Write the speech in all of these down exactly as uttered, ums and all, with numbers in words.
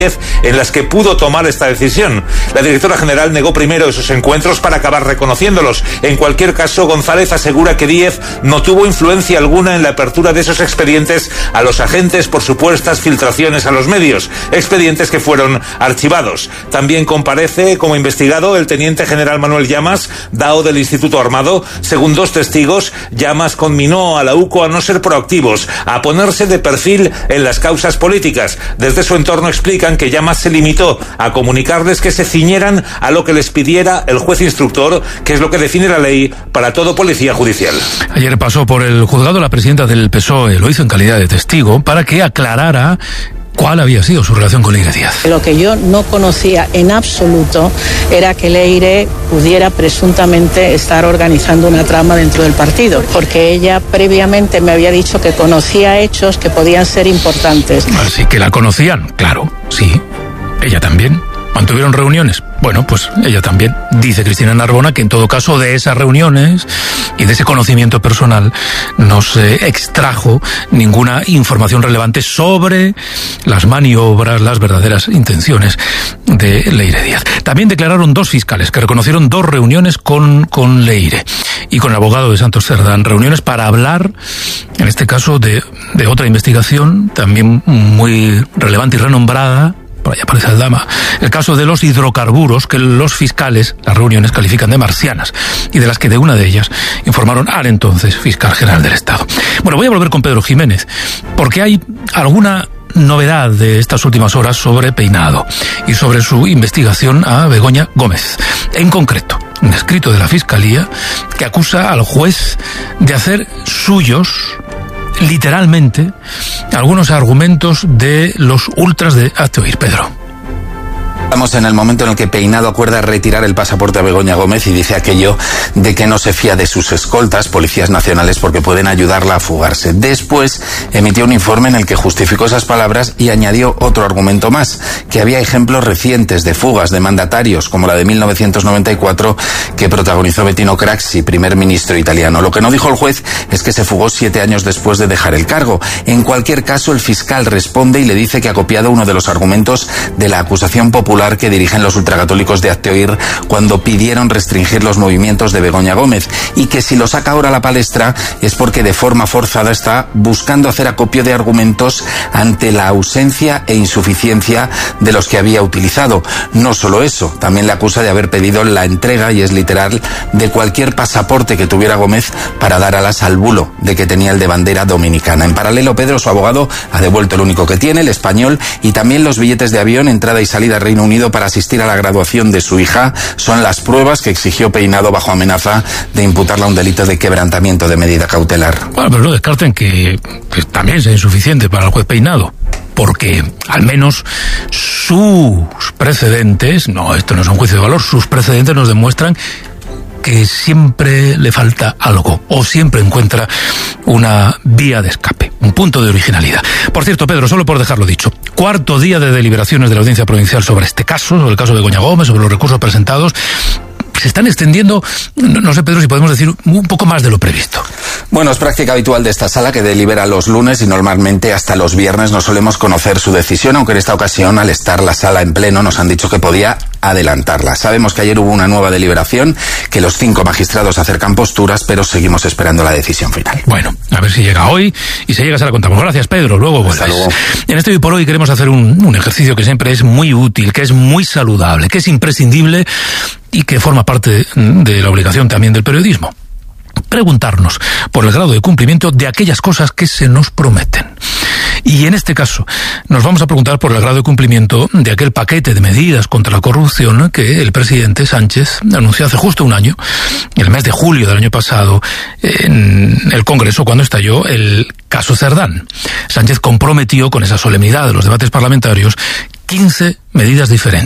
en las que pudo tomar esta decisión. La directora general negó primero esos encuentros para acabar reconociéndolos. En cualquier caso, González asegura que Díez no tuvo influencia alguna en la apertura de esos expedientes a los agentes por supuestas filtraciones a los medios, expedientes que fueron archivados. También comparece como investigado el teniente general Manuel Llamas, D A O del Instituto Armado. Según dos testigos, Llamas conminó a la U C O a no ser proactivos, a ponerse de perfil en las causas políticas. Desde su entorno explican que Llamas se limitó a comunicarles que se ciñeran a lo que les pidiera el juez instructor, que es lo que define la ley para todo policía judicial. Ayer pasó por el juzgado la presidenta del P S O E, lo hizo en calidad de testigo, para que aclarara cuál había sido su relación con Leire Díaz. Lo que yo no conocía en absoluto era que Leire pudiera presuntamente estar organizando una trama dentro del partido, porque ella previamente me había dicho que conocía hechos que podían ser importantes. Así que la conocían, claro, sí. Ella también. ¿Mantuvieron reuniones? Bueno, pues ella también. Dice Cristina Narbona que en todo caso de esas reuniones y de ese conocimiento personal no se extrajo ninguna información relevante sobre las maniobras, las verdaderas intenciones de Leire Díaz. También declararon dos fiscales que reconocieron dos reuniones con, con Leire y con el abogado de Santos Cerdán. Reuniones para hablar, en este caso, de, de otra investigación también muy relevante y renombrada. Por ahí aparece el Dama. El caso de los hidrocarburos que los fiscales, las reuniones, califican de marcianas y de las que de una de ellas informaron al entonces fiscal general del Estado. Bueno, voy a volver con Pedro Jiménez, porque hay alguna novedad de estas últimas horas sobre Peinado y sobre su investigación a Begoña Gómez. En concreto, un escrito de la Fiscalía que acusa al juez de hacer suyos, literalmente, algunos argumentos de los ultras de Hazte Oír. Pedro. Estamos en el momento en el que Peinado acuerda retirar el pasaporte a Begoña Gómez y dice aquello de que no se fía de sus escoltas, policías nacionales, porque pueden ayudarla a fugarse. Después emitió un informe en el que justificó esas palabras y añadió otro argumento más, que había ejemplos recientes de fugas de mandatarios, como la de mil novecientos noventa y cuatro que protagonizó Bettino Craxi, primer ministro italiano. Lo que no dijo el juez es que se fugó siete años después de dejar el cargo. En cualquier caso, el fiscal responde y le dice que ha copiado uno de los argumentos de la acusación popular que dirigen los ultracatólicos de Hazte Oír cuando pidieron restringir los movimientos de Begoña Gómez, y que si lo saca ahora a la palestra es porque de forma forzada está buscando hacer acopio de argumentos ante la ausencia e insuficiencia de los que había utilizado. No solo eso, también le acusa de haber pedido la entrega, y es literal, de cualquier pasaporte que tuviera Gómez para dar alas al bulo de que tenía el de bandera dominicana. En paralelo, Pedro, su abogado, ha devuelto el único que tiene, el español, y también los billetes de avión, entrada y salida a Reino Unido para asistir a la graduación de su hija. Son las pruebas que exigió Peinado bajo amenaza de imputarle a un delito de quebrantamiento de medida cautelar. Bueno, pero no descarten que, que también sea insuficiente para el juez Peinado, porque al menos sus precedentes, no, esto no es un juicio de valor, sus precedentes nos demuestran que siempre le falta algo, o siempre encuentra una vía de escape, un punto de originalidad. Por cierto, Pedro, solo por dejarlo dicho, cuarto día de deliberaciones de la Audiencia Provincial sobre este caso, sobre el caso de Begoña Gómez, sobre los recursos presentados. Se están extendiendo, no, no sé, Pedro, si podemos decir un poco más de lo previsto. Bueno, es práctica habitual de esta sala que delibera los lunes y normalmente hasta los viernes no solemos conocer su decisión, aunque en esta ocasión, al estar la sala en pleno, nos han dicho que podía adelantarla. Sabemos que ayer hubo una nueva deliberación, que los cinco magistrados acercan posturas, pero seguimos esperando la decisión final. Bueno, a ver si llega hoy, y si llega se la contamos. Gracias, Pedro, luego vuelves. Hasta luego. En este Hoy por Hoy queremos hacer un, un ejercicio que siempre es muy útil, que es muy saludable, que es imprescindible y que forma parte de la obligación también del periodismo. Preguntarnos por el grado de cumplimiento de aquellas cosas que se nos prometen. Y en este caso nos vamos a preguntar por el grado de cumplimiento de aquel paquete de medidas contra la corrupción que el presidente Sánchez anunció hace justo un año, en el mes de julio del año pasado, en el Congreso, cuando estalló el caso Cerdán. Sánchez comprometió con esa solemnidad de los debates parlamentarios quince medidas diferentes.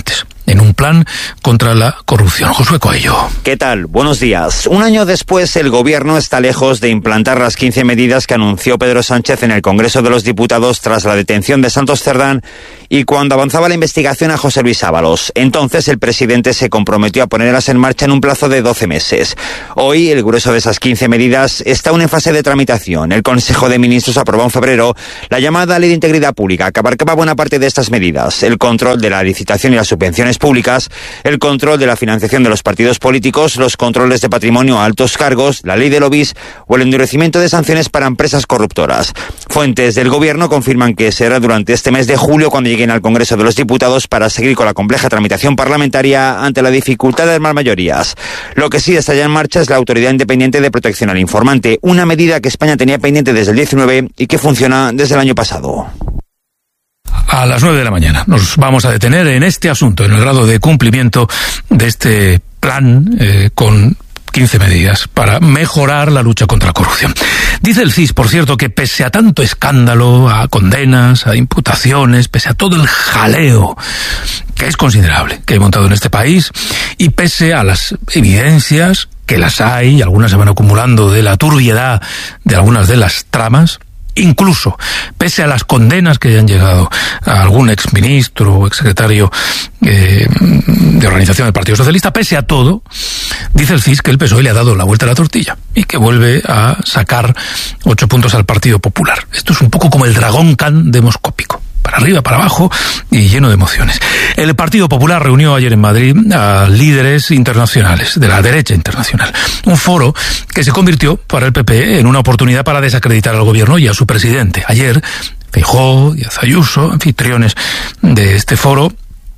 en un plan contra la corrupción. Josué Coello. ¿Qué tal? Buenos días. Un año después, el Gobierno está lejos de implantar las quince medidas que anunció Pedro Sánchez en el Congreso de los Diputados tras la detención de Santos Cerdán y cuando avanzaba la investigación a José Luis Ábalos. Entonces, el presidente se comprometió a ponerlas en marcha en un plazo de doce meses. Hoy, el grueso de esas quince medidas está aún en fase de tramitación. El Consejo de Ministros aprobó en febrero la llamada Ley de Integridad Pública, que abarcaba buena parte de estas medidas: el control de la licitación y las subvenciones públicas, el control de la financiación de los partidos políticos, los controles de patrimonio a altos cargos, la ley de lobbies o el endurecimiento de sanciones para empresas corruptoras. Fuentes del Gobierno confirman que será durante este mes de julio cuando lleguen al Congreso de los Diputados para seguir con la compleja tramitación parlamentaria ante la dificultad de armar mayorías. Lo que sí está ya en marcha es la Autoridad Independiente de Protección al Informante, una medida que España tenía pendiente desde el diecinueve y que funciona desde el año pasado. A las nueve de la mañana nos vamos a detener en este asunto, en el grado de cumplimiento de este plan eh, con quince medidas para mejorar la lucha contra la corrupción. Dice el C I S, por cierto, que pese a tanto escándalo, a condenas, a imputaciones, pese a todo el jaleo que es considerable que he montado en este país, y pese a las evidencias, que las hay, y algunas se van acumulando, de la turbiedad de algunas de las tramas, incluso pese a las condenas que hayan llegado a algún exministro o exsecretario eh, de organización del Partido Socialista, pese a todo, dice el C I S que el P S O E le ha dado la vuelta a la tortilla y que vuelve a sacar ocho puntos al Partido Popular. Esto es un poco como el dragón can demoscópico, para arriba, para abajo y lleno de emociones. El Partido Popular reunió ayer en Madrid a líderes internacionales, de la derecha internacional. Un foro que se convirtió para el P P en una oportunidad para desacreditar al gobierno y a su presidente. Ayer, Feijóo, Díaz Ayuso, anfitriones de este foro,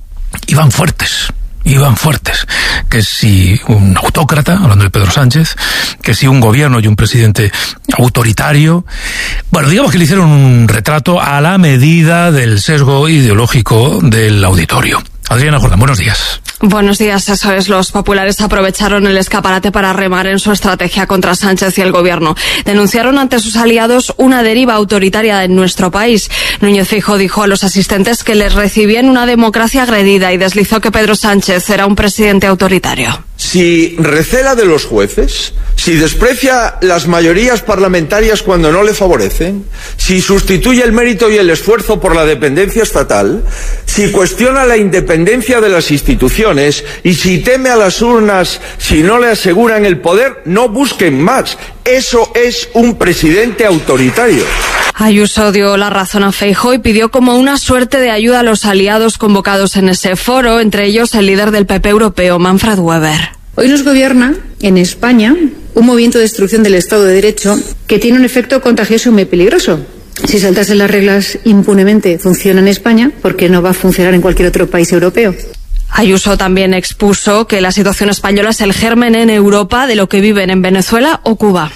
iban fuertes. Iban fuertes, que si un autócrata, hablando de Pedro Sánchez, que si un gobierno y un presidente autoritario. Bueno, digamos que le hicieron un retrato a la medida del sesgo ideológico del auditorio. Adriana Jordán, buenos días. Buenos días, eso es. Los populares aprovecharon el escaparate para remar en su estrategia contra Sánchez y el gobierno. Denunciaron ante sus aliados una deriva autoritaria en nuestro país. Núñez Feijóo dijo a los asistentes que les recibían una democracia agredida y deslizó que Pedro Sánchez era un presidente autoritario. Si recela de los jueces, si desprecia las mayorías parlamentarias cuando no le favorecen, si sustituye el mérito y el esfuerzo por la dependencia estatal, si cuestiona la independencia de las instituciones y si teme a las urnas si no le aseguran el poder, no busquen más. Eso es un presidente autoritario. Ayuso dio la razón a Feijóo y pidió como una suerte de ayuda a los aliados convocados en ese foro, entre ellos el líder del P P europeo, Manfred Weber. Hoy nos gobierna en España un movimiento de destrucción del Estado de Derecho que tiene un efecto contagioso y muy peligroso. Si saltarse las reglas impunemente funciona en España, ¿por qué no va a funcionar en cualquier otro país europeo? Ayuso también expuso que la situación española es el germen en Europa de lo que viven en Venezuela o Cuba.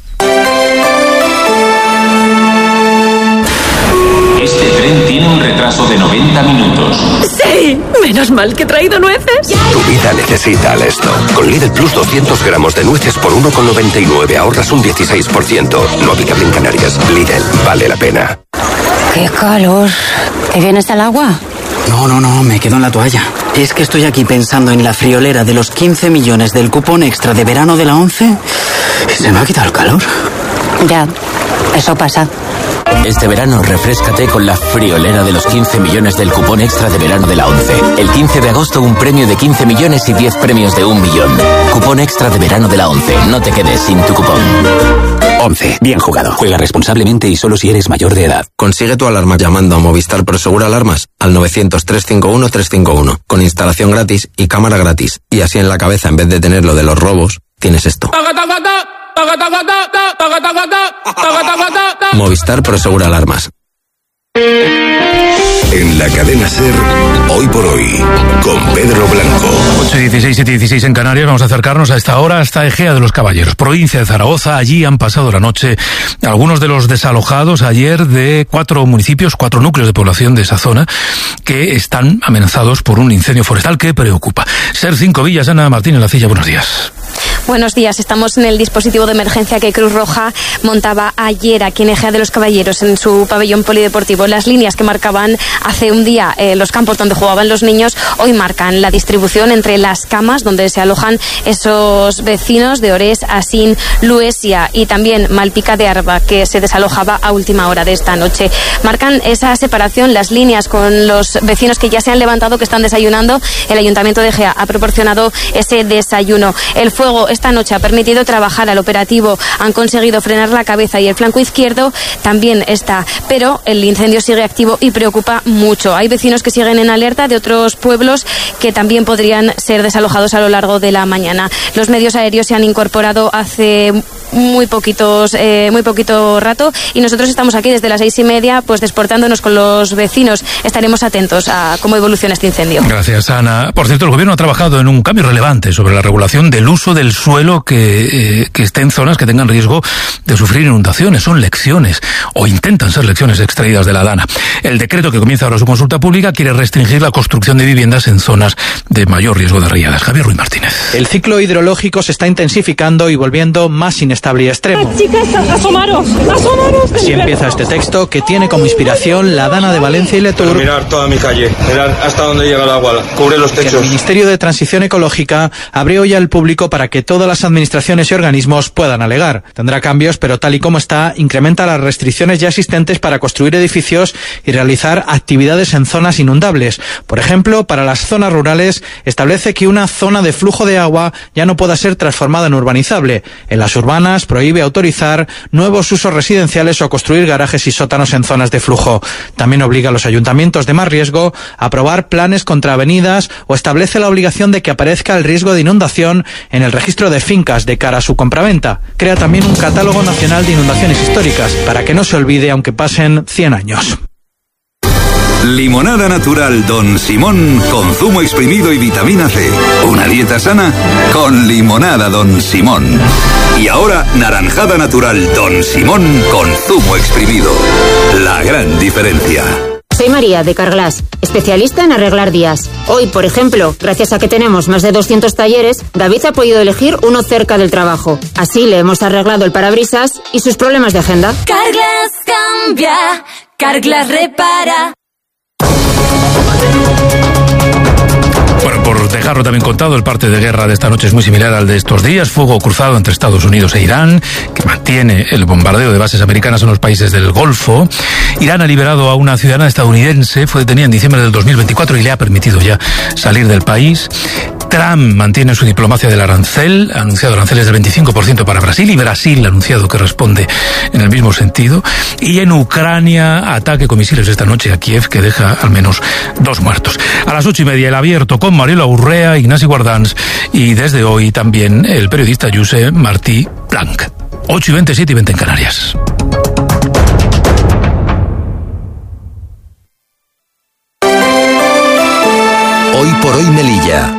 Este tren tiene un retraso de noventa minutos. ¡Sí! Menos mal que he traído nueces. Tu vida necesita Alesto. Con Lidl Plus doscientos gramos de nueces por uno con noventa y nueve ahorras un dieciséis por ciento. No aplicable en Canarias. Lidl, vale la pena. ¡Qué calor! ¿Qué bien está el agua? No, no, no, me quedo en la toalla. Es que estoy aquí pensando en la friolera de los quince millones del cupón extra de verano de la ONCE y se me ha quitado el calor. Ya, eso pasa. Este verano refréscate con la friolera de los quince millones del cupón extra de verano de la ONCE. El quince de agosto un premio de quince millones y diez premios de un millón. Cupón extra de verano de la ONCE. No te quedes sin tu cupón. ONCE. Bien jugado. Juega responsablemente y solo si eres mayor de edad. Consigue tu alarma llamando a Movistar Prosegur Alarmas al novecientos, trescientos cincuenta y uno, trescientos cincuenta y uno. Con instalación gratis y cámara gratis. Y así en la cabeza, en vez de tener lo de los robos, tienes esto. Movistar Prosegur Alarmas. En la cadena SER, hoy por hoy, con Pedro Blanco. ocho y dieciséis, siete y dieciséis en Canarias. Vamos a acercarnos a esta hora hasta Ejea de los Caballeros, provincia de Zaragoza. Allí han pasado la noche algunos de los desalojados ayer de cuatro municipios, cuatro núcleos de población de esa zona, que están amenazados por un incendio forestal que preocupa. SER cinco Villas, Ana Martínez Lacilla, buenos días. Buenos días, estamos en el dispositivo de emergencia que Cruz Roja montaba ayer aquí en Ejea de los Caballeros, en su pabellón polideportivo. Las líneas que marcaban hace un día eh, los campos donde jugaban los niños, hoy marcan la distribución entre las camas donde se alojan esos vecinos de Orés, Asín, Luesia y también Malpica de Arba, que se desalojaba a última hora de esta noche. Marcan esa separación, las líneas con los vecinos que ya se han levantado, que están desayunando. El Ayuntamiento de Ejea ha proporcionado ese desayuno. El fuego esta noche ha permitido trabajar al operativo. Han conseguido frenar la cabeza y el flanco izquierdo también está. Pero el incendio sigue activo y preocupa mucho. Hay vecinos que siguen en alerta de otros pueblos que también podrían ser desalojados a lo largo de la mañana. Los medios aéreos se han incorporado hace muy poquitos, eh, muy poquito rato y nosotros estamos aquí desde las seis y media, pues desportándonos con los vecinos. Estaremos atentos a cómo evoluciona este incendio. Gracias, Ana. Por cierto, el gobierno ha trabajado en un cambio relevante sobre la regulación del uso del suelo que, eh, que esté en zonas que tengan riesgo de sufrir inundaciones. Son lecciones, o intentan ser lecciones extraídas de la Dana. El decreto que comienza ahora su consulta pública quiere restringir la construcción de viviendas en zonas de mayor riesgo de riadas. Javier Ruiz Martínez. El ciclo hidrológico se está intensificando y volviendo más inestable y extremo. Chicas, asomaros, asomaros. Así empieza este texto que tiene como inspiración la Dana de Valencia y Letour. Pero mirar toda mi calle, mirar hasta dónde llega el agua, cubre los techos. El Ministerio de Transición Ecológica abrió ya al público para que todas las administraciones y organismos puedan alegar. Tendrá cambios, pero tal y como está, incrementa las restricciones ya existentes para construir edificios y realizar actividades en zonas inundables. Por ejemplo, para las zonas rurales establece que una zona de flujo de agua ya no pueda ser transformada en urbanizable. En las urbanas prohíbe autorizar nuevos usos residenciales o construir garajes y sótanos en zonas de flujo. También obliga a los ayuntamientos de más riesgo a aprobar planes contra avenidas o establece la obligación de que aparezca el riesgo de inundación en el registro de fincas de cara a su compraventa. Crea también un catálogo nacional de inundaciones históricas para que no se olvide aunque pasen cien años. Limonada natural Don Simón con zumo exprimido y vitamina C. Una dieta sana con limonada Don Simón. Y ahora naranjada natural Don Simón con zumo exprimido. La gran diferencia. Soy María, de Carglass, especialista en arreglar días. Hoy, por ejemplo, gracias a que tenemos más de doscientos talleres, David ha podido elegir uno cerca del trabajo. Así le hemos arreglado el parabrisas y sus problemas de agenda. Carglass cambia, Carglass repara. Bueno, por dejarlo también contado, el parte de guerra de esta noche es muy similar al de estos días. Fuego cruzado entre Estados Unidos e Irán, que mantiene el bombardeo de bases americanas en los países del Golfo. Irán ha liberado a una ciudadana estadounidense, fue detenida en diciembre del dos mil veinticuatro y le ha permitido ya salir del país. Trump mantiene su diplomacia del arancel, ha anunciado aranceles del veinticinco por ciento para Brasil y Brasil ha anunciado que responde en el mismo sentido. Y en Ucrania, ataque con misiles esta noche a Kiev que deja al menos dos muertos. A las ocho y media el abierto con Mariela Urrea, Ignasi Guardans y desde hoy también el periodista Josep Martí Blanc. ocho y veintisiete y veinte en Canarias. Hoy por hoy Melilla.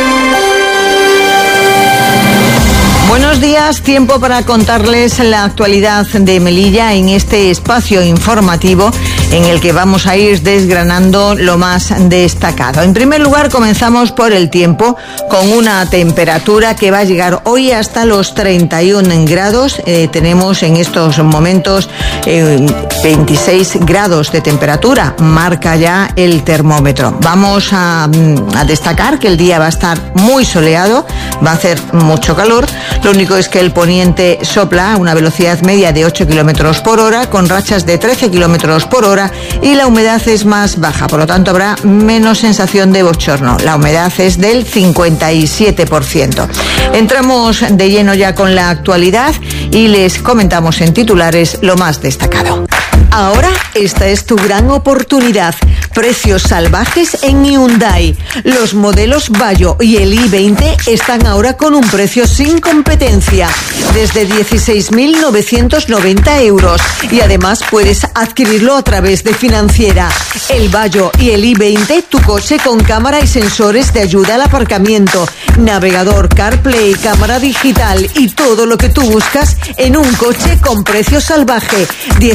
Buenos días, tiempo para contarles la actualidad de Melilla en este espacio informativo en el que vamos a ir desgranando lo más destacado. En primer lugar, comenzamos por el tiempo, con una temperatura que va a llegar hoy hasta los treinta y un grados. Eh, tenemos en estos momentos eh, veintiséis grados de temperatura, marca ya el termómetro. Vamos a, a destacar que el día va a estar muy soleado, va a hacer mucho calor. Lo único es que el poniente sopla a una velocidad media de ocho kilómetros por hora, con rachas de trece kilómetros por hora, y la humedad es más baja, por lo tanto habrá menos sensación de bochorno. La humedad es del cincuenta y siete por ciento. Entramos de lleno ya con la actualidad y les comentamos en titulares lo más destacado. Ahora esta es tu gran oportunidad. Precios salvajes en Hyundai. Los modelos Bayo y el i veinte están ahora con un precio sin competencia, desde dieciséis mil novecientos noventa euros. Y además puedes adquirirlo a través de Financiera. El Bayo y el i veinte, tu coche con cámara y sensores de ayuda al aparcamiento, navegador, CarPlay, cámara digital y todo lo que tú buscas en un coche con precio salvaje. dieciséis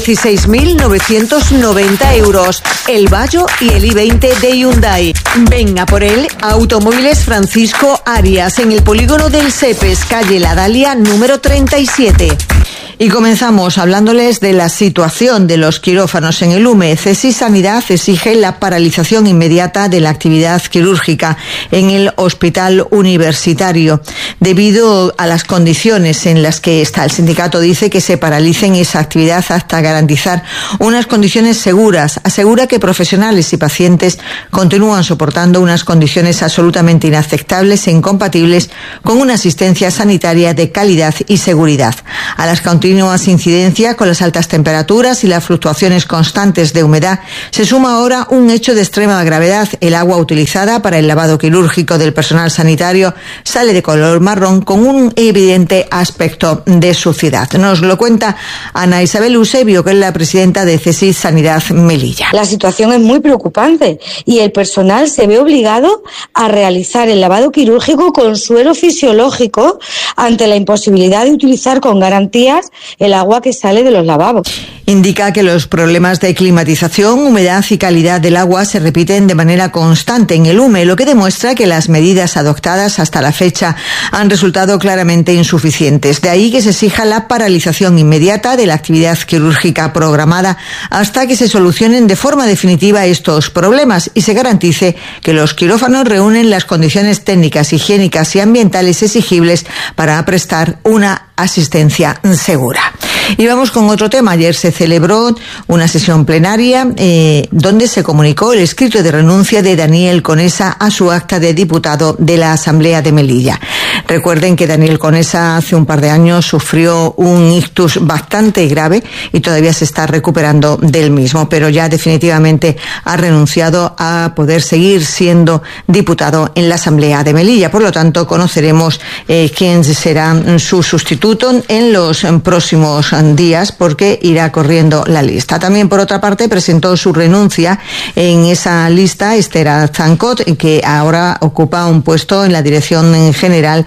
dos mil novecientos noventa euros. El Bayo y el i veinte de Hyundai. Venga por él, Automóviles Francisco Arias, en el polígono del Cepes, calle La Dalia, número treinta y siete. Y comenzamos hablándoles de la situación de los quirófanos en el U M E. CESIS Sanidad exige la paralización inmediata de la actividad quirúrgica en el hospital universitario debido a las condiciones en las que está. El sindicato dice que se paralicen esa actividad hasta garantizar unas condiciones seguras. Asegura que profesionales y pacientes continúan soportando unas condiciones absolutamente inaceptables e incompatibles con una asistencia sanitaria de calidad y seguridad. A las continuas incidencias con las altas temperaturas y las fluctuaciones constantes de humedad se suma ahora un hecho de extrema gravedad. El agua utilizada para el lavado quirúrgico del personal sanitario sale de color marrón con un evidente aspecto de suciedad. Nos lo cuenta Ana Isabel Eusebio, que es la presidenta de CESIS Sanidad Melilla. La situación es muy preocupante y el personal se ve obligado a realizar el lavado quirúrgico con suero fisiológico ante la imposibilidad de utilizar con garantías el agua que sale de los lavabos. Indica que los problemas de climatización, humedad y calidad del agua se repiten de manera constante en el U M E, lo que demuestra que las medidas adoptadas hasta la fecha han resultado claramente insuficientes. De ahí que se exija la paralización inmediata de la actividad quirúrgica programada hasta que se solucionen de forma definitiva estos problemas y se garantice que los quirófanos reúnen las condiciones técnicas, higiénicas y ambientales exigibles para prestar una asistencia segura. Y vamos con otro tema. Ayer se celebró una sesión plenaria eh, donde se comunicó el escrito de renuncia de Daniel Conesa a su acta de diputado de la Asamblea de Melilla. Recuerden que Daniel Conesa hace un par de años sufrió un ictus bastante grave y todavía se está recuperando del mismo, pero ya definitivamente ha renunciado a poder seguir siendo diputado en la Asamblea de Melilla. Por lo tanto, conoceremos eh, quién será su sustituto en los próximos días, porque irá corriendo la lista. También, por otra parte, presentó su renuncia en esa lista Esther Zancot, que ahora ocupa un puesto en la dirección general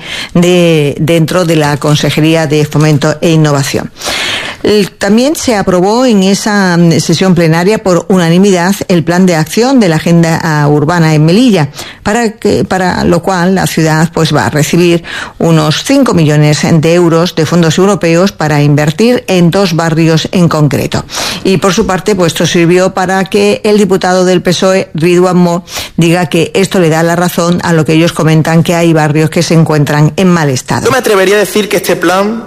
de dentro de la Consejería de Fomento e Innovación. También se aprobó en esa sesión plenaria por unanimidad el plan de acción de la agenda urbana en Melilla, para que, para lo cual la ciudad pues va a recibir unos cinco millones de euros de fondos europeos para invertir en dos barrios en concreto. Y por su parte, pues esto sirvió para que el diputado del P S O E, Ridwan Mo, diga que esto le da la razón a lo que ellos comentan, que hay barrios que se encuentran en mal estado. Yo me atrevería a decir que este plan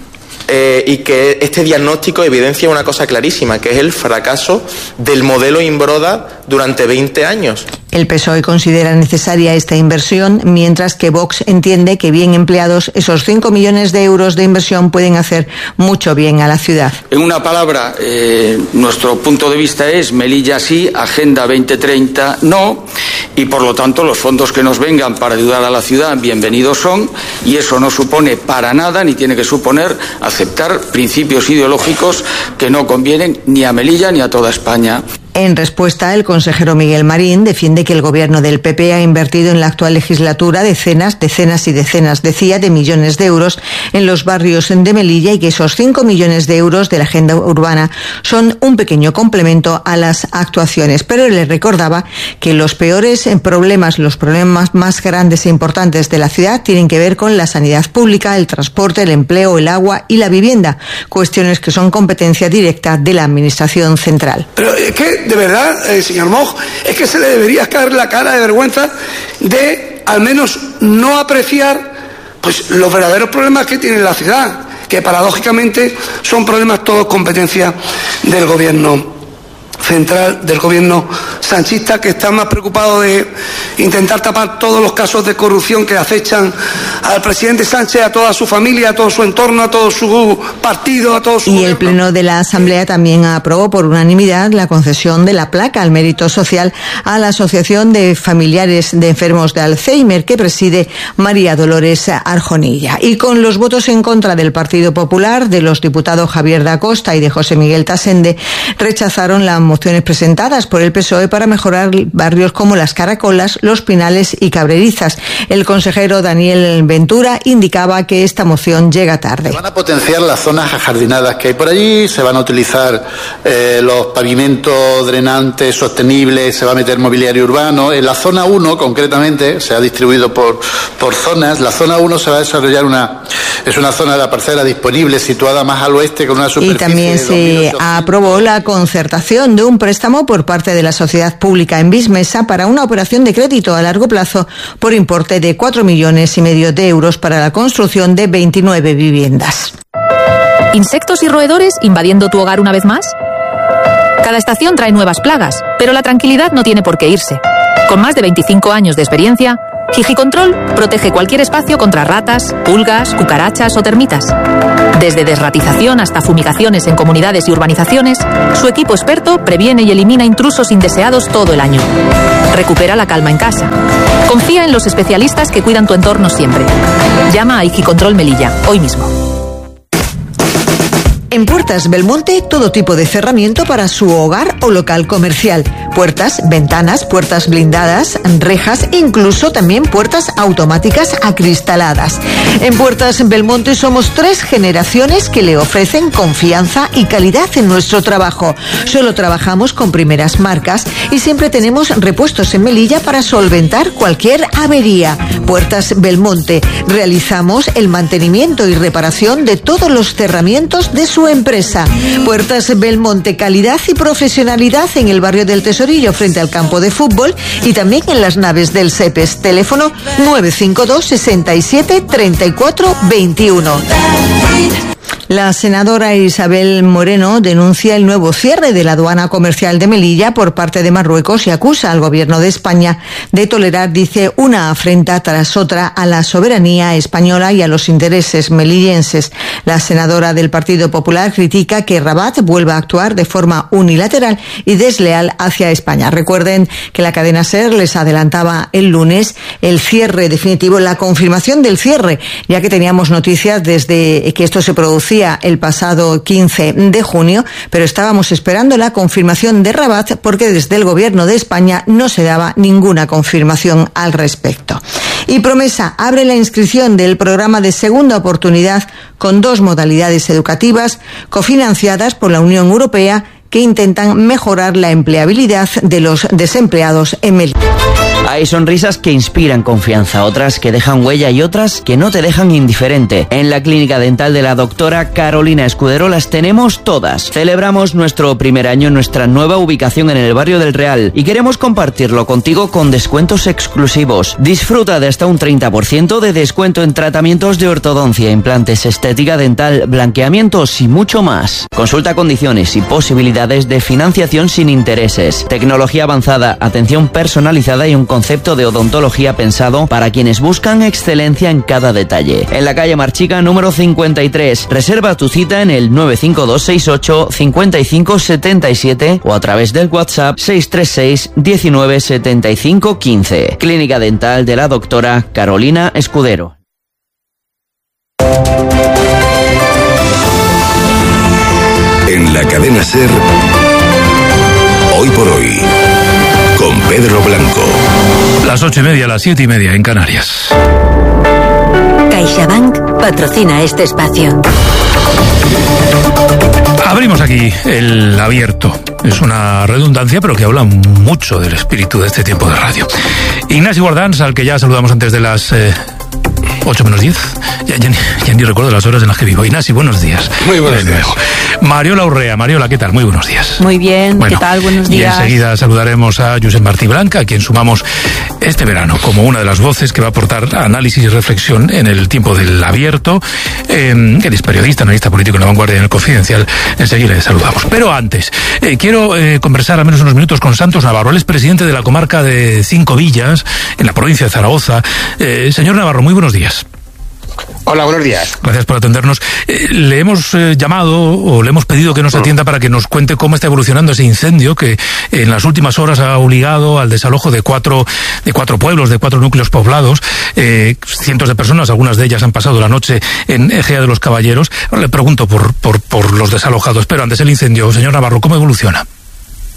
Eh, y que este diagnóstico evidencia una cosa clarísima, que es el fracaso del modelo Imbroda durante veinte años. El P S O E considera necesaria esta inversión, mientras que Vox entiende que bien empleados esos cinco millones de euros de inversión pueden hacer mucho bien a la ciudad. En una palabra, eh, nuestro punto de vista es Melilla sí, Agenda veinte treinta no, y por lo tanto los fondos que nos vengan para ayudar a la ciudad bienvenidos son, y eso no supone para nada, ni tiene que suponer aceptar principios ideológicos que no convienen ni a Melilla ni a toda España. En respuesta, el consejero Miguel Marín defiende que el gobierno del P P ha invertido en la actual legislatura decenas, decenas y decenas, decía, de millones de euros en los barrios de Melilla y que esos cinco millones de euros de la agenda urbana son un pequeño complemento a las actuaciones. Pero le recordaba que los peores problemas, los problemas más grandes e importantes de la ciudad tienen que ver con la sanidad pública, el transporte, el empleo, el agua y la vivienda, cuestiones que son competencia directa de la administración central. Pero es que de verdad, eh, señor Moj, es que se le debería caer la cara de vergüenza de al menos no apreciar pues los verdaderos problemas que tiene la ciudad, que paradójicamente son problemas todos competencia del gobierno central, del gobierno sanchista, que está más preocupado de intentar tapar todos los casos de corrupción que acechan al presidente Sánchez, a toda su familia, a todo su entorno, a todo su partido, a todo su... Y el Pleno de la Asamblea también aprobó por unanimidad la concesión de la placa al mérito social a la Asociación de Familiares de Enfermos de Alzheimer, que preside María Dolores Arjonilla. Y con los votos en contra del Partido Popular, de los diputados Javier da Costa y de José Miguel Tasende, rechazaron la mociones presentadas por el P S O E para mejorar barrios como Las Caracolas, Los Pinales y Cabrerizas. El consejero Daniel Ventura indicaba que esta moción llega tarde. Se van a potenciar las zonas ajardinadas que hay por allí, se van a utilizar eh, los pavimentos drenantes sostenibles, se va a meter mobiliario urbano. En la zona uno, concretamente, se ha distribuido por, por zonas. La zona uno se va a desarrollar una, es una zona de la parcela disponible situada más al oeste con una superficie. Y también se aprobó la concertación de un préstamo por parte de la sociedad pública en Vismesa para una operación de crédito a largo plazo por importe de cuatro millones y medio de euros para la construcción de veintinueve viviendas. ¿Insectos y roedores invadiendo tu hogar una vez más? Cada estación trae nuevas plagas, pero la tranquilidad no tiene por qué irse. Con más de veinticinco años de experiencia, Higicontrol protege cualquier espacio contra ratas, pulgas, cucarachas o termitas. Desde desratización hasta fumigaciones en comunidades y urbanizaciones, su equipo experto previene y elimina intrusos indeseados todo el año. Recupera la calma en casa. Confía en los especialistas que cuidan tu entorno siempre. Llama a Higicontrol Melilla, hoy mismo. En Puertas Belmonte, todo tipo de cerramiento para su hogar o local comercial. Puertas, ventanas, puertas blindadas, rejas, incluso también puertas automáticas acristaladas. En Puertas Belmonte somos tres generaciones que le ofrecen confianza y calidad en nuestro trabajo. Solo trabajamos con primeras marcas y siempre tenemos repuestos en Melilla para solventar cualquier avería. Puertas Belmonte. Realizamos el mantenimiento y reparación de todos los cerramientos de su empresa. Puertas Belmonte, calidad y profesionalidad en el barrio del Tesorillo frente al campo de fútbol y también en las naves del SEPES. Teléfono nueve cinco dos, sesenta y siete, treinta y cuatro veintiuno. La senadora Isabel Moreno denuncia el nuevo cierre de la aduana comercial de Melilla por parte de Marruecos y acusa al gobierno de España de tolerar, dice, una afrenta tras otra a la soberanía española y a los intereses melillenses. La senadora del Partido Popular critica que Rabat vuelva a actuar de forma unilateral y desleal hacia España. Recuerden que la cadena SER les adelantaba el lunes el cierre definitivo, la confirmación del cierre, ya que teníamos noticias desde que esto se producía el pasado quince de junio, pero estábamos esperando la confirmación de Rabat porque desde el gobierno de España no se daba ninguna confirmación al respecto. Y Promesa abre la inscripción del programa de segunda oportunidad con dos modalidades educativas cofinanciadas por la Unión Europea que intentan mejorar la empleabilidad de los desempleados en Melilla. Hay sonrisas que inspiran confianza, otras que dejan huella y otras que no te dejan indiferente. En la clínica dental de la doctora Carolina Escudero las tenemos todas. Celebramos nuestro primer año en nuestra nueva ubicación en el barrio del Real y queremos compartirlo contigo con descuentos exclusivos. Disfruta de hasta un treinta por ciento de descuento en tratamientos de ortodoncia, implantes, estética dental, blanqueamientos y mucho más. Consulta condiciones y posibilidades de financiación sin intereses. Tecnología avanzada, atención personalizada y un concepto de odontología pensado para quienes buscan excelencia en cada detalle. En la calle Marchica número cincuenta y tres. Reserva tu cita en el nueve cinco dos seis ocho, cinco cinco siete siete o a través del WhatsApp seis tres seis, diecinueve setenta y cinco quince. Clínica Dental de la doctora Carolina Escudero. En la cadena SER, hoy por hoy, con Pedro Blanco. Las ocho y media, las siete y media en Canarias. CaixaBank patrocina este espacio. Abrimos aquí el abierto. Es una redundancia, pero que habla mucho del espíritu de este tiempo de radio. Ignacio Guardans, al que ya saludamos antes de las... Eh, ocho menos diez, ya, ya, ya ni recuerdo las horas en las que vivo. Ignacio, buenos días. Muy buenos días. Mariola Urrea. Mariola, ¿qué tal? Muy buenos días. Muy bien, bueno, ¿qué tal? Buenos días. Y enseguida saludaremos a Josep Martí Blanca, a quien sumamos este verano como una de las voces que va a aportar análisis y reflexión en el tiempo del abierto. Eh, él es periodista, analista político en La Vanguardia y en El Confidencial. Enseguida le saludamos. Pero antes, eh, quiero eh, conversar al menos unos minutos con Santos Navarro. Él es presidente de la comarca de Cinco Villas, en la provincia de Zaragoza. Eh, señor Navarro, muy buenos días. Hola, buenos días. Gracias por atendernos. Eh, le hemos eh, llamado o le hemos pedido que nos atienda para que nos cuente cómo está evolucionando ese incendio que en las últimas horas ha obligado al desalojo de cuatro de cuatro pueblos, de cuatro núcleos poblados. Eh, cientos de personas, algunas de ellas han pasado la noche en Ejea de los Caballeros. Ahora le pregunto por, por, por los desalojados, pero antes el incendio. Señor Navarro, ¿cómo evoluciona?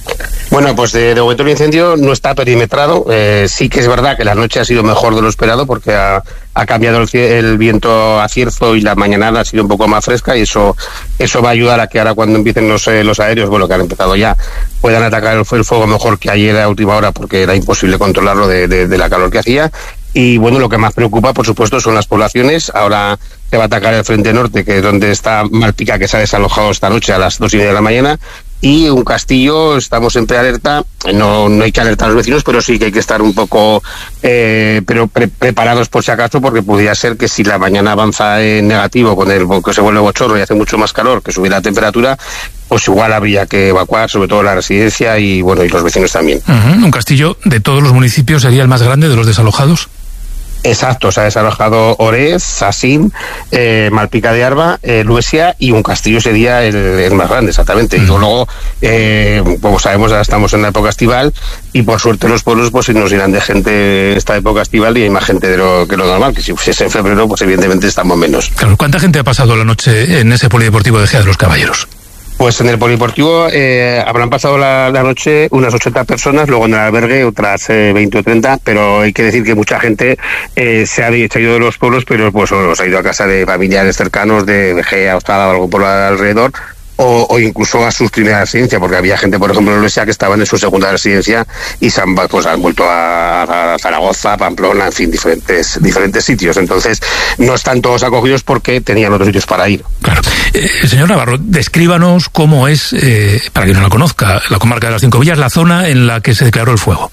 Bueno, pues de, de momento el incendio no está perimetrado. Eh, sí que es verdad que la noche ha sido mejor de lo esperado porque ha, ha cambiado el, el viento a cierzo y la mañanada ha sido un poco más fresca y eso eso va a ayudar a que ahora cuando empiecen los, eh, los aéreos, bueno, que han empezado ya, puedan atacar el, el fuego mejor que ayer a última hora porque era imposible controlarlo de, de, de la calor que hacía. Y bueno, lo que más preocupa, por supuesto, son las poblaciones. Ahora se va a atacar el frente norte, que es donde está Malpica, que se ha desalojado esta noche a las dos y media de la mañana. Y un castillo, estamos en prealerta, no, no hay que alertar a los vecinos, pero sí que hay que estar un poco eh, pero pre preparados por si acaso, porque podría ser que si la mañana avanza en negativo, con el que se vuelve bochorno y hace mucho más calor, que subir la temperatura, pues igual habría que evacuar, sobre todo la residencia y bueno y los vecinos también. Uh-huh. Un castillo de todos los municipios sería el más grande de los desalojados. Exacto, se ha desalojado Orez, Asín, eh, Malpica de Arba, eh, Luesia y un castillo sería el, el más grande, exactamente. Mm. Y luego, eh, como sabemos, ahora estamos en la época estival y por suerte los pueblos pues nos irán de gente en esta época estival y hay más gente de lo que lo normal, que si fuese en febrero pues evidentemente estamos menos. Claro, ¿cuánta gente ha pasado la noche en ese polideportivo de Gea de los Caballeros? Pues en el polideportivo eh, habrán pasado la, la noche unas ochenta personas, luego en el albergue otras eh, veinte o treinta, pero hay que decir que mucha gente eh, se, ha, se ha ido de los pueblos, pero pues o, se ha ido a casa de familiares cercanos, de Gea, Ostada o algo por alrededor, o, o incluso a sus primeras residencias, porque había gente, por ejemplo, en Luesia que estaban en su segunda residencia y se han, pues, han vuelto a, a Zaragoza, Pamplona, en fin, diferentes diferentes sitios. Entonces, no están todos acogidos porque tenían otros sitios para ir. Claro. Eh, señor Navarro, descríbanos cómo es, eh, para quien no la conozca, la comarca de las Cinco Villas, la zona en la que se declaró el fuego.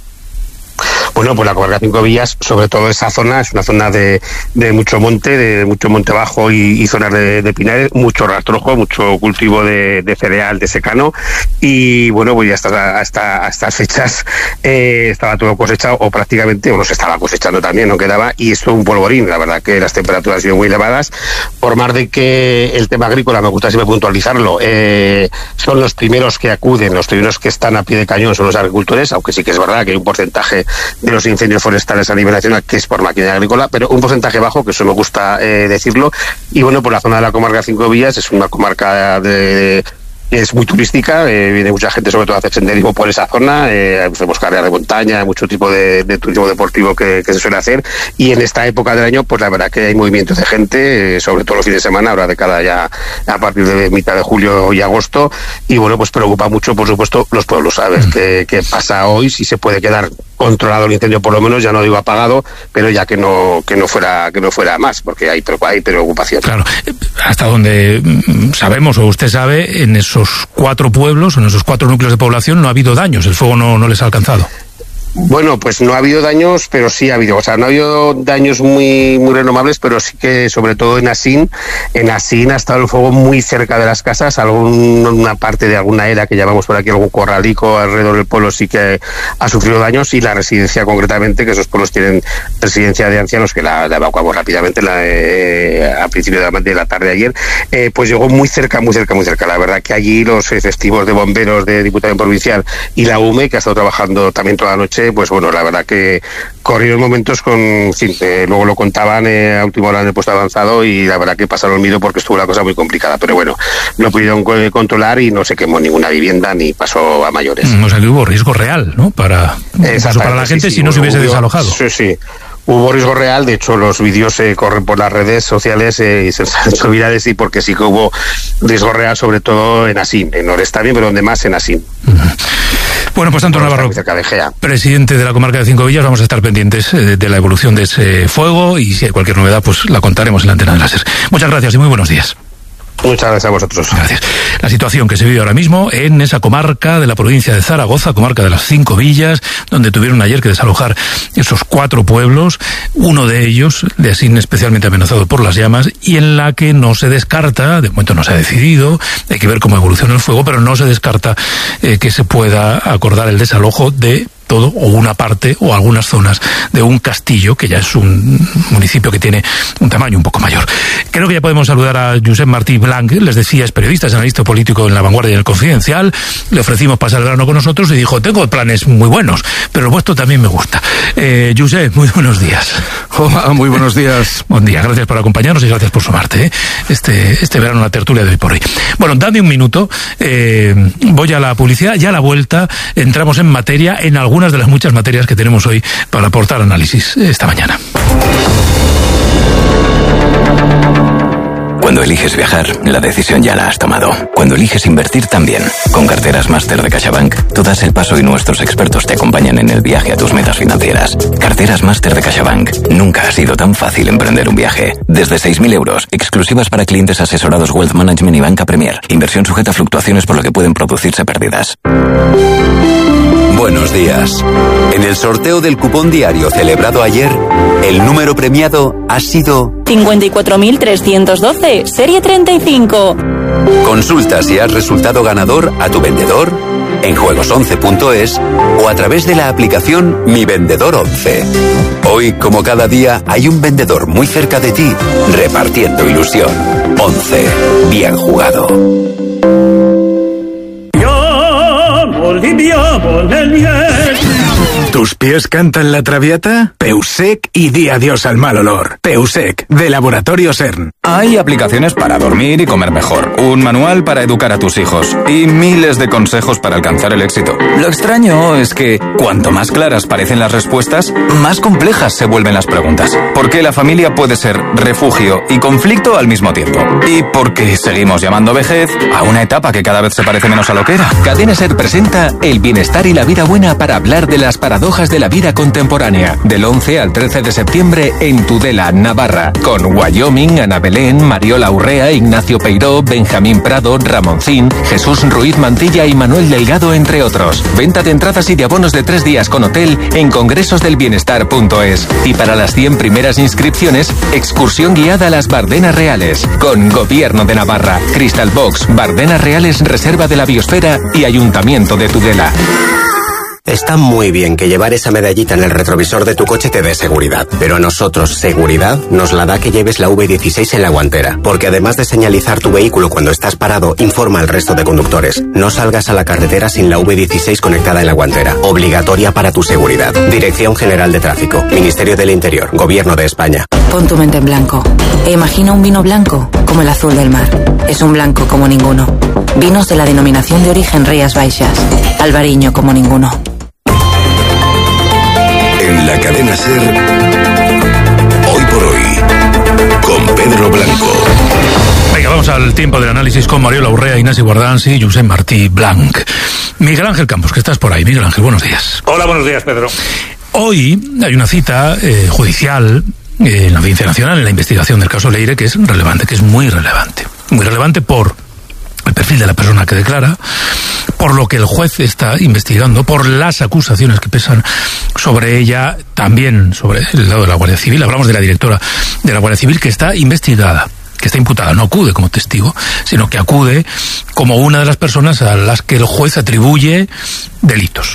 Bueno, pues la comarca de Cinco Villas, sobre todo esa zona, es una zona de, de mucho monte, de mucho monte bajo y, y zonas de, de pinares, mucho rastrojo, mucho cultivo de, de cereal, de secano, y bueno, pues ya hasta, hasta, hasta estas fechas eh, estaba todo cosechado, o prácticamente, o no se estaba cosechando también, no quedaba, y esto un polvorín, la verdad que las temperaturas han sido muy elevadas, por más de que el tema agrícola, me gusta siempre puntualizarlo, eh, son los primeros que acuden, los primeros que están a pie de cañón son los agricultores, aunque sí que es verdad que hay un porcentaje de los incendios forestales a nivel nacional que es por maquinaria agrícola, pero un porcentaje bajo, que eso me gusta eh, decirlo, y bueno, por la zona de la comarca de Cinco Villas es una comarca de, de es muy turística, eh, viene mucha gente sobre todo a hacer senderismo por esa zona, eh, hacemos carreras de montaña, mucho tipo de, de turismo deportivo que, que se suele hacer, y en esta época del año pues la verdad que hay movimientos de gente, eh, sobre todo los fines de semana, ahora de cada ya a partir de mitad de julio y agosto, y bueno, pues preocupa mucho por supuesto los pueblos, a ver qué, qué pasa hoy, si se puede quedar controlado el incendio por lo menos, ya no digo apagado, pero ya que no que no fuera que no fuera más, porque hay, hay preocupación. Claro, hasta donde sabemos o usted sabe, en esos cuatro pueblos, en esos cuatro núcleos de población no ha habido daños, el fuego no, no les ha alcanzado. Bueno, pues no ha habido daños, pero sí ha habido, o sea, no ha habido daños muy muy renovables, pero sí que sobre todo en Asín, en Asín ha estado el fuego muy cerca de las casas, alguna parte de alguna era que llamamos por aquí, algún corralico alrededor del pueblo sí que ha sufrido daños, y la residencia concretamente, que esos pueblos tienen residencia de ancianos, que la, la evacuamos rápidamente la, eh, a principio de la, de la tarde de ayer, eh, pues llegó muy cerca, muy cerca, muy cerca. La verdad que allí los efectivos de bomberos de Diputación Provincial y la U M E, que ha estado trabajando también toda la noche, pues bueno, la verdad que corrieron momentos con, en fin, eh, luego lo contaban eh, a última hora en el puesto avanzado, y la verdad que pasaron miedo porque estuvo la cosa muy complicada, pero bueno, lo pudieron controlar y no se quemó ninguna vivienda ni pasó a mayores. O sea que hubo riesgo real, ¿no? Para, para la gente, sí, sí, si no se hubiese hubo, desalojado. Sí, sí. Hubo riesgo real, de hecho los vídeos se eh, corren por las redes sociales eh, y se han hecho virales, y porque sí que hubo riesgo real, sobre todo en Asín, en Orez también, pero donde más en Asín. Uh-huh. Bueno, pues Antonio Navarro, presidente de la comarca de Cinco Villas, vamos a estar pendientes eh, de la evolución de ese fuego, y si hay cualquier novedad, pues la contaremos en la antena de la SER. Muchas gracias y muy buenos días. Muchas gracias a vosotros. Gracias. La situación que se vive ahora mismo en esa comarca de la provincia de Zaragoza, comarca de las Cinco Villas, donde tuvieron ayer que desalojar esos cuatro pueblos, uno de ellos, de Asín, especialmente amenazado por las llamas, y en la que no se descarta, de momento no se ha decidido, hay que ver cómo evoluciona el fuego, pero no se descarta eh, que se pueda acordar el desalojo de todo o una parte o algunas zonas de un castillo, que ya es un municipio que tiene un tamaño un poco mayor. Creo que ya podemos saludar a Josep Martí Blanc, les decía, es periodista, es analista político en La Vanguardia y en El Confidencial. Le ofrecimos pasar el verano con nosotros y dijo, tengo planes muy buenos, pero el vuestro también me gusta. Eh, Josep, muy buenos días. Hola, muy buenos días. Buen día, gracias por acompañarnos y gracias por sumarte, ¿eh? Este, este verano la tertulia de Hoy por Hoy. Bueno, dame un minuto, eh, voy a la publicidad y a la vuelta entramos en materia, en algunas de las muchas materias que tenemos hoy para aportar análisis esta mañana. Cuando eliges viajar, la decisión ya la has tomado. Cuando eliges invertir también. Con Carteras Máster de CaixaBank, tú das el paso y nuestros expertos te acompañan en el viaje a tus metas financieras. Carteras Máster de CaixaBank. Nunca ha sido tan fácil emprender un viaje. Desde seis mil euros, exclusivas para clientes asesorados Wealth Management y Banca Premier. Inversión sujeta a fluctuaciones por lo que pueden producirse pérdidas. Buenos días. En el sorteo del cupón diario celebrado ayer, el número premiado ha sido cincuenta y cuatro mil trescientos doce, serie treinta y cinco. Consulta si has resultado ganador a tu vendedor en juegos once punto es o a través de la aplicación Mi Vendedor once. Hoy, como cada día, hay un vendedor muy cerca de ti repartiendo ilusión. once. Bien jugado. ¿Tus pies cantan la traviata? Peusec y di adiós al mal olor. Peusec, de Laboratorio CERN. Hay aplicaciones para dormir y comer mejor, un manual para educar a tus hijos y miles de consejos para alcanzar el éxito. Lo extraño es que cuanto más claras parecen las respuestas, más complejas se vuelven las preguntas. Porque la familia puede ser refugio y conflicto al mismo tiempo. Y porque seguimos llamando vejez a una etapa que cada vez se parece menos a lo que era. Cadena SER presenta El bienestar y la vida buena para hablar de las paradojas de la vida contemporánea. Del once al trece de septiembre en Tudela, Navarra. Con Wyoming, Ana Belén, Mariola Urrea, Ignacio Peiró, Benjamín Prado, Ramoncín, Jesús Ruiz Mantilla y Manuel Delgado, entre otros. Venta de entradas y de abonos de tres días con hotel en congresosdelbienestar punto es. Y para las cien primeras inscripciones, excursión guiada a las Bardenas Reales. Con Gobierno de Navarra, Crystal Box, Bardenas Reales, Reserva de la Biosfera y Ayuntamiento de Tudela. Está muy bien que llevar esa medallita en el retrovisor de tu coche te dé seguridad, pero a nosotros seguridad nos la da que lleves la V dieciséis en la guantera, porque además de señalizar tu vehículo cuando estás parado, informa al resto de conductores. No salgas a la carretera sin la V dieciséis conectada en la guantera, obligatoria para tu seguridad. Dirección General de Tráfico, Ministerio del Interior, Gobierno de España. Pon tu mente en blanco e imagina un vino blanco como el azul del mar. Es un blanco como ninguno. Vinos de la denominación de origen Rías Baixas. Albariño como ninguno. En la cadena SER, Hoy por Hoy, con Pedro Blanco. Venga, vamos al tiempo del análisis con Mariola Urrea, Ignasi Guardans y Josep Martí Blanc. Miguel Ángel Campos, que estás por ahí. Miguel Ángel, buenos días. Hola, buenos días, Pedro. Hoy hay una cita eh, judicial eh, en la Audiencia Nacional, en la investigación del caso Leire, que es relevante, que es muy relevante. Muy relevante por el perfil de la persona que declara, por lo que el juez está investigando, por las acusaciones que pesan sobre ella, también sobre el lado de la Guardia Civil. Hablamos de la directora de la Guardia Civil, que está investigada, que está imputada, no acude como testigo, sino que acude como una de las personas a las que el juez atribuye delitos.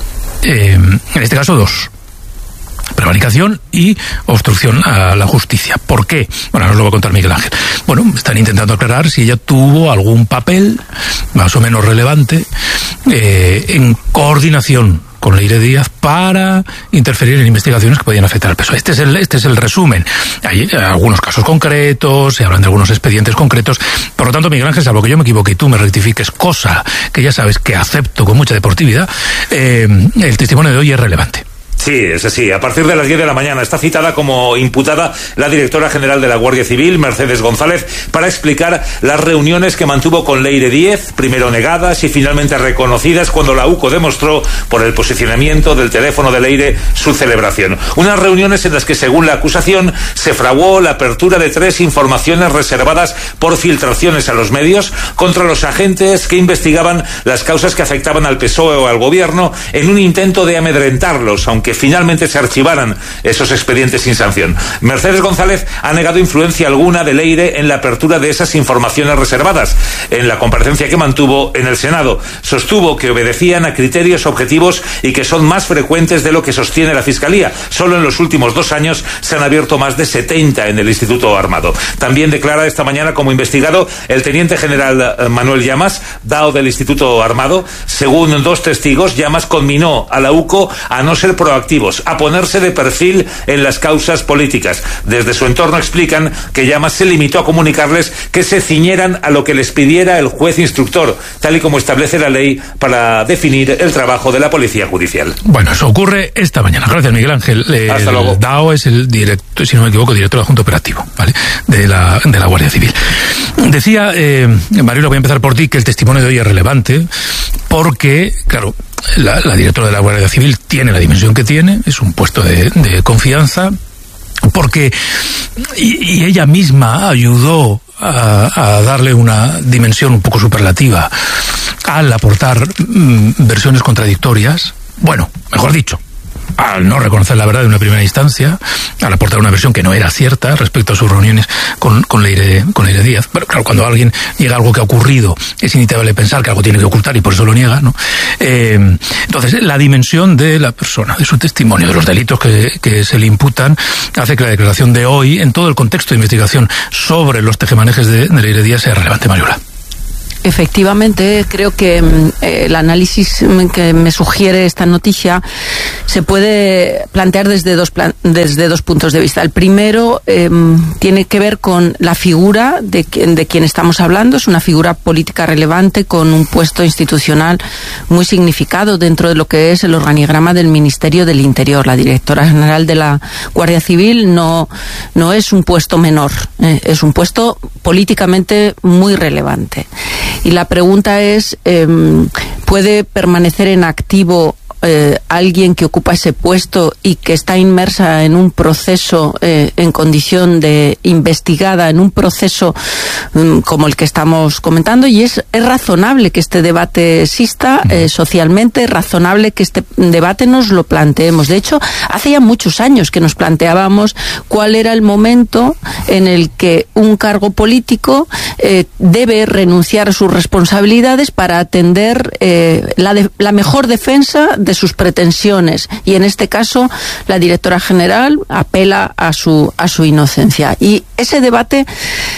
Eh, en este caso, dos. Prevaricación y obstrucción a la justicia. ¿Por qué? Bueno, nos lo va a contar Miguel Ángel. Bueno, están intentando aclarar si ella tuvo algún papel más o menos relevante eh, en coordinación con Leire Díaz para interferir en investigaciones que podían afectar al P S O E. Este es el, este es el resumen. Hay algunos casos concretos, se hablan de algunos expedientes concretos. Por lo tanto, Miguel Ángel, salvo que yo me equivoque y tú me rectifiques, cosa que ya sabes que acepto con mucha deportividad, eh, el testimonio de hoy es relevante. Sí, es así. A partir de las diez de la mañana está citada como imputada la directora general de la Guardia Civil, Mercedes González, para explicar las reuniones que mantuvo con Leire Díez, primero negadas y finalmente reconocidas cuando la U C O demostró, por el posicionamiento del teléfono de Leire, su celebración. Unas reuniones en las que, según la acusación, se fraguó la apertura de tres informaciones reservadas por filtraciones a los medios contra los agentes que investigaban las causas que afectaban al P S O E o al Gobierno en un intento de amedrentarlos, aunque que finalmente se archivaran esos expedientes sin sanción. Mercedes González ha negado influencia alguna de Leire en la apertura de esas informaciones reservadas. En la comparecencia que mantuvo en el Senado, sostuvo que obedecían a criterios objetivos y que son más frecuentes de lo que sostiene la Fiscalía. Solo en los últimos dos años se han abierto más de setenta en el Instituto Armado. También declara esta mañana como investigado el teniente general Manuel Llamas, D A O del Instituto Armado. Según dos testigos, Llamas conminó a la U C O a no ser proactiva proactivos, a ponerse de perfil en las causas políticas. Desde su entorno explican que Llamas se limitó a comunicarles que se ciñeran a lo que les pidiera el juez instructor, tal y como establece la ley para definir el trabajo de la policía judicial. Bueno, eso ocurre esta mañana. Gracias, Miguel Ángel. Hasta luego. D A O es el director, si no me equivoco, director adjunto operativo, ¿vale?, de la, de la Guardia Civil. Decía, eh, Mariola, voy a empezar por ti, que el testimonio de hoy es relevante porque, claro, la, la directora de la Guardia Civil tiene la dimensión que tiene, es un puesto de, de confianza, porque y, y ella misma ayudó a, a darle una dimensión un poco superlativa al aportar mm, versiones contradictorias, bueno, mejor dicho, al no reconocer la verdad en una primera instancia, al aportar una versión que no era cierta respecto a sus reuniones con, con, Leire, con Leire Díaz. Bueno, claro, cuando alguien niega algo que ha ocurrido, es inevitable pensar que algo tiene que ocultar y por eso lo niega, ¿no? Eh, entonces, la dimensión de la persona, de su testimonio, de los delitos que, que se le imputan, hace que la declaración de hoy, en todo el contexto de investigación sobre los tejemanejes de, de Leire Díaz, sea relevante, Mariola. Efectivamente, creo que eh, el análisis que me sugiere esta noticia se puede plantear desde dos, plan desde dos puntos de vista. El primero eh, tiene que ver con la figura de, de quien estamos hablando. Es una figura política relevante con un puesto institucional muy significado dentro de lo que es el organigrama del Ministerio del Interior. La directora general de la Guardia Civil no, no es un puesto menor, eh, es un puesto políticamente muy relevante. Y la pregunta es, eh, ¿puede permanecer en activo eh, alguien que ocupa ese puesto y que está inmersa en un proceso, eh, en condición de investigada, en un proceso um, como el que estamos comentando? Y es, es razonable que este debate exista eh, socialmente, es razonable que este debate nos lo planteemos. De hecho, hace ya muchos años que nos planteábamos cuál era el momento en el que un cargo político eh, debe renunciar a sus responsabilidades para atender eh, la, de, la mejor defensa de sus pretensiones, y en este caso la directora general apela a su a su inocencia, y ese debate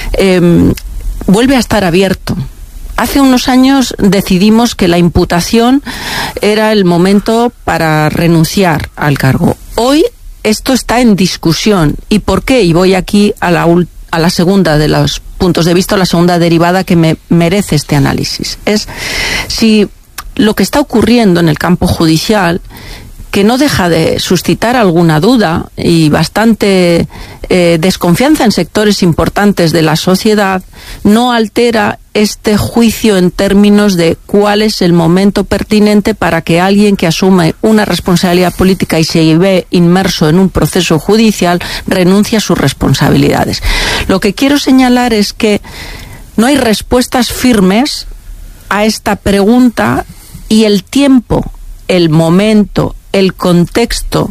eh, vuelve a estar abierto. Hace unos años decidimos que la imputación era el momento para renunciar al cargo. Hoy esto está en discusión. ¿Y por qué? Y voy aquí a la a la segunda de los puntos de vista, la segunda derivada que me merece este análisis. Es si lo que está ocurriendo en el campo judicial, que no deja de suscitar alguna duda y bastante eh, desconfianza en sectores importantes de la sociedad, no altera este juicio en términos de cuál es el momento pertinente para que alguien que asume una responsabilidad política y se ve inmerso en un proceso judicial renuncie a sus responsabilidades. Lo que quiero señalar es que no hay respuestas firmes a esta pregunta, y el tiempo, el momento, el contexto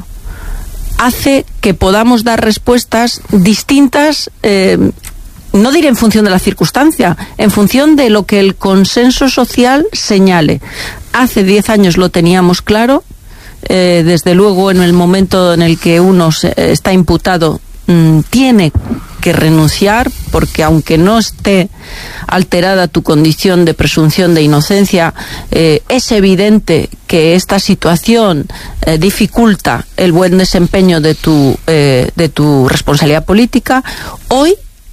hace que podamos dar respuestas distintas, eh, no diré en función de la circunstancia, en función de lo que el consenso social señale. Hace diez años lo teníamos claro, eh, desde luego en el momento en el que uno se, está imputado, mmm, tiene que renunciar, porque aunque no esté alterada tu condición de presunción de inocencia, eh, es evidente que esta situación eh, dificulta el buen desempeño de tu, eh, de tu responsabilidad política. Hoy,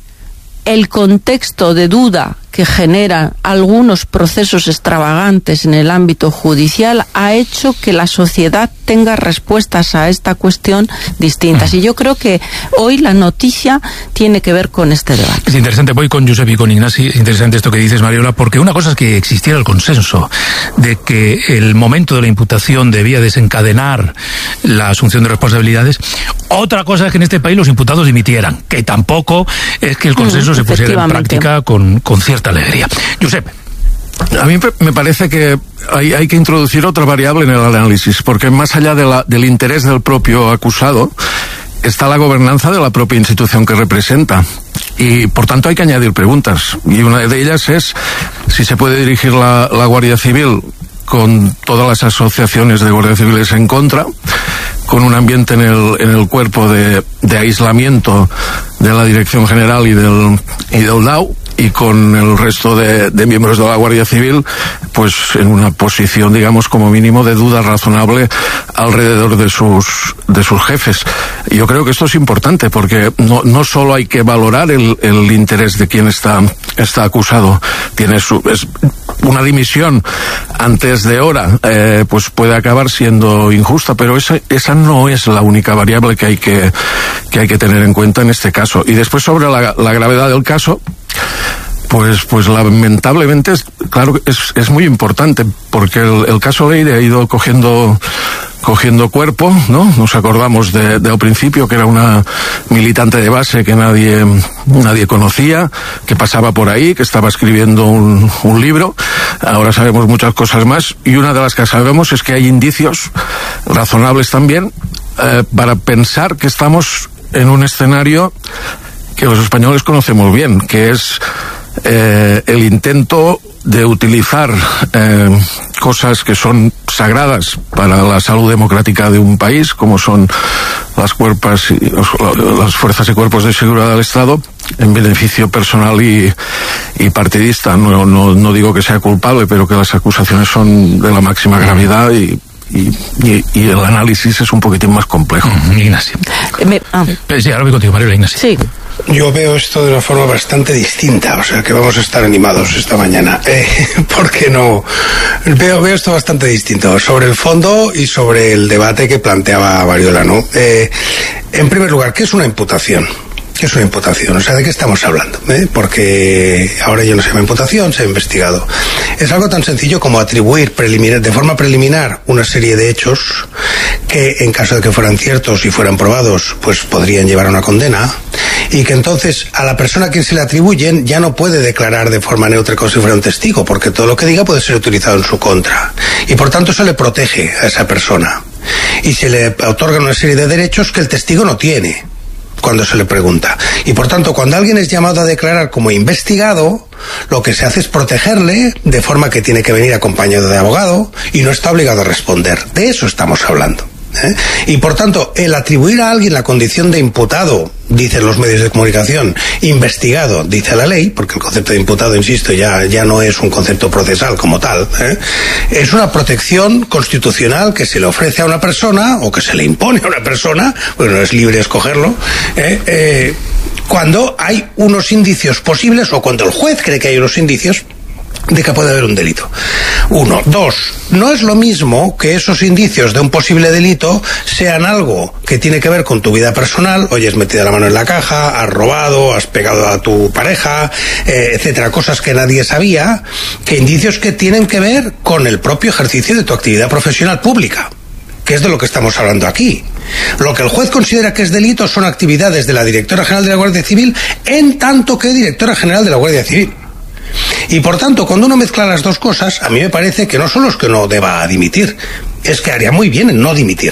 el contexto de duda que generan algunos procesos extravagantes en el ámbito judicial ha hecho que la sociedad tenga respuestas a esta cuestión distintas. Y yo creo que hoy la noticia tiene que ver con este debate. Es interesante, voy con Josep y con Ignasi, es interesante esto que dices, Mariola, porque una cosa es que existiera el consenso de que el momento de la imputación debía desencadenar la asunción de responsabilidades. Otra cosa es que en este país los imputados dimitieran, que tampoco es que el consenso mm, se pusiera en práctica con, con cierta alegría. Josep. A mí me parece que hay, hay que introducir otra variable en el análisis, porque más allá de la, del interés del propio acusado, está la gobernanza de la propia institución que representa. Y, por tanto, hay que añadir preguntas. Y una de ellas es si se puede dirigir la, la Guardia Civil con todas las asociaciones de guardias civiles en contra, con un ambiente en el, en el cuerpo de, de aislamiento de la Dirección General y del, y del D A O, y, y con el resto de, de miembros de la Guardia Civil, pues en una posición, digamos, como mínimo de duda razonable alrededor de sus de sus jefes. Yo creo que esto es importante porque no, no solo hay que valorar el, el interés de quien está, está acusado, tiene su, es una dimisión antes de hora, eh, pues puede acabar siendo injusta, pero esa, esa no es la única variable que hay que, que hay que tener en cuenta en este caso. Y después sobre la, la gravedad del caso, Pues, pues lamentablemente, es, claro, es, es muy importante, porque el, el caso Leire ha ido cogiendo, cogiendo cuerpo, ¿no? Nos acordamos de, de al principio que era una militante de base que nadie, nadie conocía, que pasaba por ahí, que estaba escribiendo un, un libro. Ahora sabemos muchas cosas más, y una de las que sabemos es que hay indicios razonables también, eh, para pensar que estamos en un escenario que los españoles conocemos bien, que es Eh, el intento de utilizar eh, cosas que son sagradas para la salud democrática de un país, como son las cuerpas y los, las fuerzas y cuerpos de seguridad del Estado, en beneficio personal y, y partidista. No, no, no digo que sea culpable, pero que las acusaciones son de la máxima gravedad y Y, y, y el análisis es un poquitín más complejo. Mm, Ignacio. Eh, me, ah. eh, sí, ahora voy contigo, Mariola. Ignacio. Sí. Yo veo esto de una forma bastante distinta, o sea que vamos a estar animados esta mañana. Eh, ¿Por qué no? Veo, veo esto bastante distinto, sobre el fondo y sobre el debate que planteaba Mariola, ¿no? Eh, en primer lugar, ¿qué es una imputación? ¿Qué es una imputación? O sea, ¿de qué estamos hablando? ¿Eh? Porque ahora ya no se llama imputación, se ha investigado. Es algo tan sencillo como atribuir preliminar, de forma preliminar una serie de hechos que, en caso de que fueran ciertos y fueran probados, pues podrían llevar a una condena, y que entonces a la persona a quien se le atribuyen ya no puede declarar de forma neutra como si fuera un testigo, porque todo lo que diga puede ser utilizado en su contra. Y por tanto se le protege a esa persona. Y se le otorgan una serie de derechos que el testigo no tiene cuando se le pregunta. Y por tanto, cuando alguien es llamado a declarar como investigado, lo que se hace es protegerle, de forma que tiene que venir acompañado de abogado y no está obligado a responder. De eso estamos hablando. ¿Eh? Y por tanto, el atribuir a alguien la condición de imputado, dicen los medios de comunicación, investigado, dice la ley, porque el concepto de imputado, insisto, ya, ya no es un concepto procesal como tal, ¿eh? Es una protección constitucional que se le ofrece a una persona, o que se le impone a una persona, bueno, es libre escogerlo, ¿eh? Eh, cuando hay unos indicios posibles, o cuando el juez cree que hay unos indicios de que puede haber un delito. Uno. Dos, no es lo mismo que esos indicios de un posible delito sean algo que tiene que ver con tu vida personal, oye, has metido la mano en la caja, has robado, has pegado a tu pareja, eh, etcétera, cosas que nadie sabía, que indicios que tienen que ver con el propio ejercicio de tu actividad profesional pública, que es de lo que estamos hablando aquí. Lo que el juez considera que es delito son actividades de la Directora General de la Guardia Civil en tanto que Directora General de la Guardia Civil. Y por tanto, cuando uno mezcla las dos cosas, a mí me parece que no solo es que no deba dimitir, es que haría muy bien en no dimitir.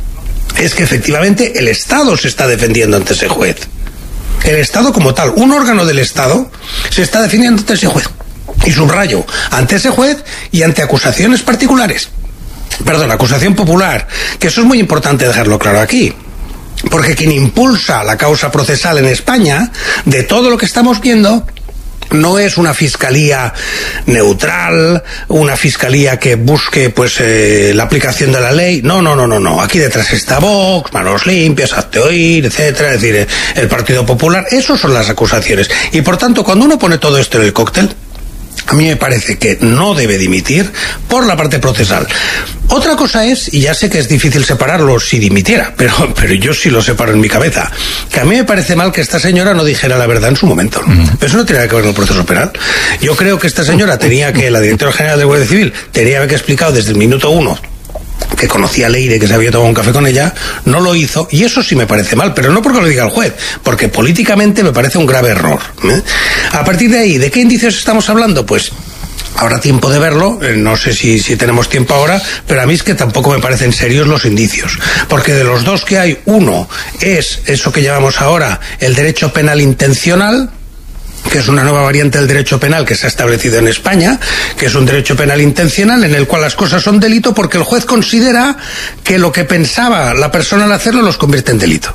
Es que efectivamente el Estado se está defendiendo ante ese juez. El Estado como tal, un órgano del Estado, se está defendiendo ante ese juez. Y subrayo, ante ese juez y ante acusaciones particulares. Perdón, acusación popular, que eso es muy importante dejarlo claro aquí. Porque quien impulsa la causa procesal en España, de todo lo que estamos viendo, no es una fiscalía neutral, una fiscalía que busque pues eh, la aplicación de la ley. No, no, no, no, no. Aquí detrás está Vox, Manos Limpias, Hazte Oír, etcétera. Es decir, el Partido Popular. Esas son las acusaciones. Y por tanto, cuando uno pone todo esto en el cóctel, a mí me parece que no debe dimitir por la parte procesal. Otra cosa es, y ya sé que es difícil separarlo si dimitiera, pero, pero yo sí lo separo en mi cabeza, que a mí me parece mal que esta señora no dijera la verdad en su momento. Pero eso no tiene que ver con el proceso penal. Yo creo que esta señora tenía que, la Directora General de Guardia Civil, tenía que explicado desde el minuto uno que conocía a Leire, que se había tomado un café con ella, no lo hizo, y eso sí me parece mal, pero no porque lo diga el juez, porque políticamente me parece un grave error. ¿eh? A partir de ahí, ¿de qué indicios estamos hablando? Pues habrá tiempo de verlo, eh, no sé si, si tenemos tiempo ahora, pero a mí es que tampoco me parecen serios los indicios, porque de los dos que hay, uno es eso que llamamos ahora el derecho penal intencional, que es una nueva variante del derecho penal que se ha establecido en España, que es un derecho penal intencional en el cual las cosas son delito porque el juez considera que lo que pensaba la persona al hacerlo los convierte en delito.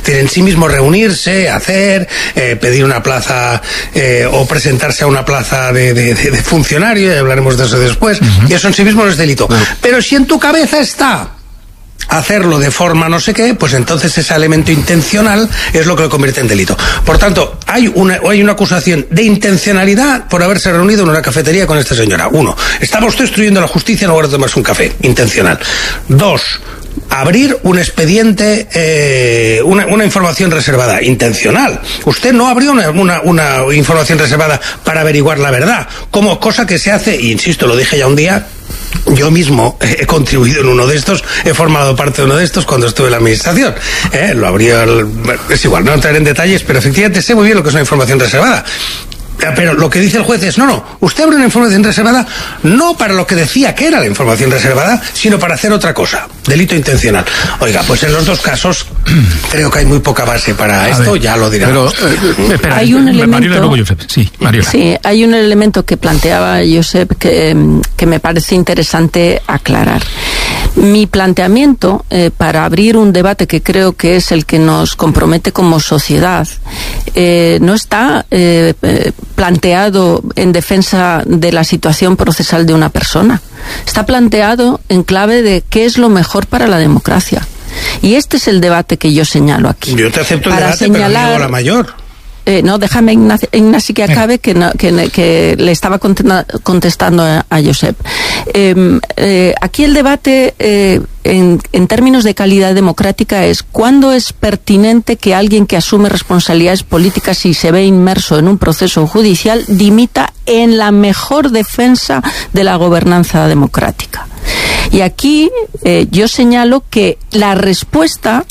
decir, en sí mismo reunirse, hacer, eh, pedir una plaza eh, o presentarse a una plaza de, de, de, de funcionario, y hablaremos de eso después, uh-huh. y eso en sí mismo no es delito. Uh-huh. Pero si en tu cabeza está hacerlo de forma no sé qué, pues entonces ese elemento intencional es lo que lo convierte en delito. Por tanto, hay una, hay una acusación de intencionalidad por haberse reunido en una cafetería con esta señora. Uno, estaba usted obstruyendo la justicia en lugar de tomarse un café. Intencional. Dos, abrir un expediente, eh, una, una información reservada, intencional. Usted no abrió una, una, una información reservada para averiguar la verdad, como cosa que se hace, e insisto, lo dije ya un día, yo mismo he contribuido en uno de estos, he formado parte de uno de estos cuando estuve en la administración. ¿Eh? Lo habría, es igual, no entraré en detalles, pero efectivamente sé muy bien lo que es una información reservada. Pero lo que dice el juez es, no, no, usted abre una información reservada no para lo que decía que era la información reservada, sino para hacer otra cosa, delito intencional. Oiga, pues en los dos casos creo que hay muy poca base para a esto, ver, ya lo dirá. Pero, eh, espera, hay un elemento, sí, sí, hay un elemento que planteaba Josep que, que me parece interesante aclarar. Mi planteamiento eh, para abrir un debate que creo que es el que nos compromete como sociedad eh, no está eh, eh, planteado en defensa de la situación procesal de una persona. Está planteado en clave de qué es lo mejor para la democracia. Y este es el debate que yo señalo aquí. Yo te acepto el para debate, señalar, pero no digo la mayor. Eh, no, déjame, Ignacio, Ignacio que acabe, que, no, que, que le estaba contestando a, a Josep. Eh, eh, aquí el debate, eh, en, en términos de calidad democrática, es cuándo es pertinente que alguien que asume responsabilidades políticas y se ve inmerso en un proceso judicial dimita en la mejor defensa de la gobernanza democrática. Y aquí eh, yo señalo que la respuesta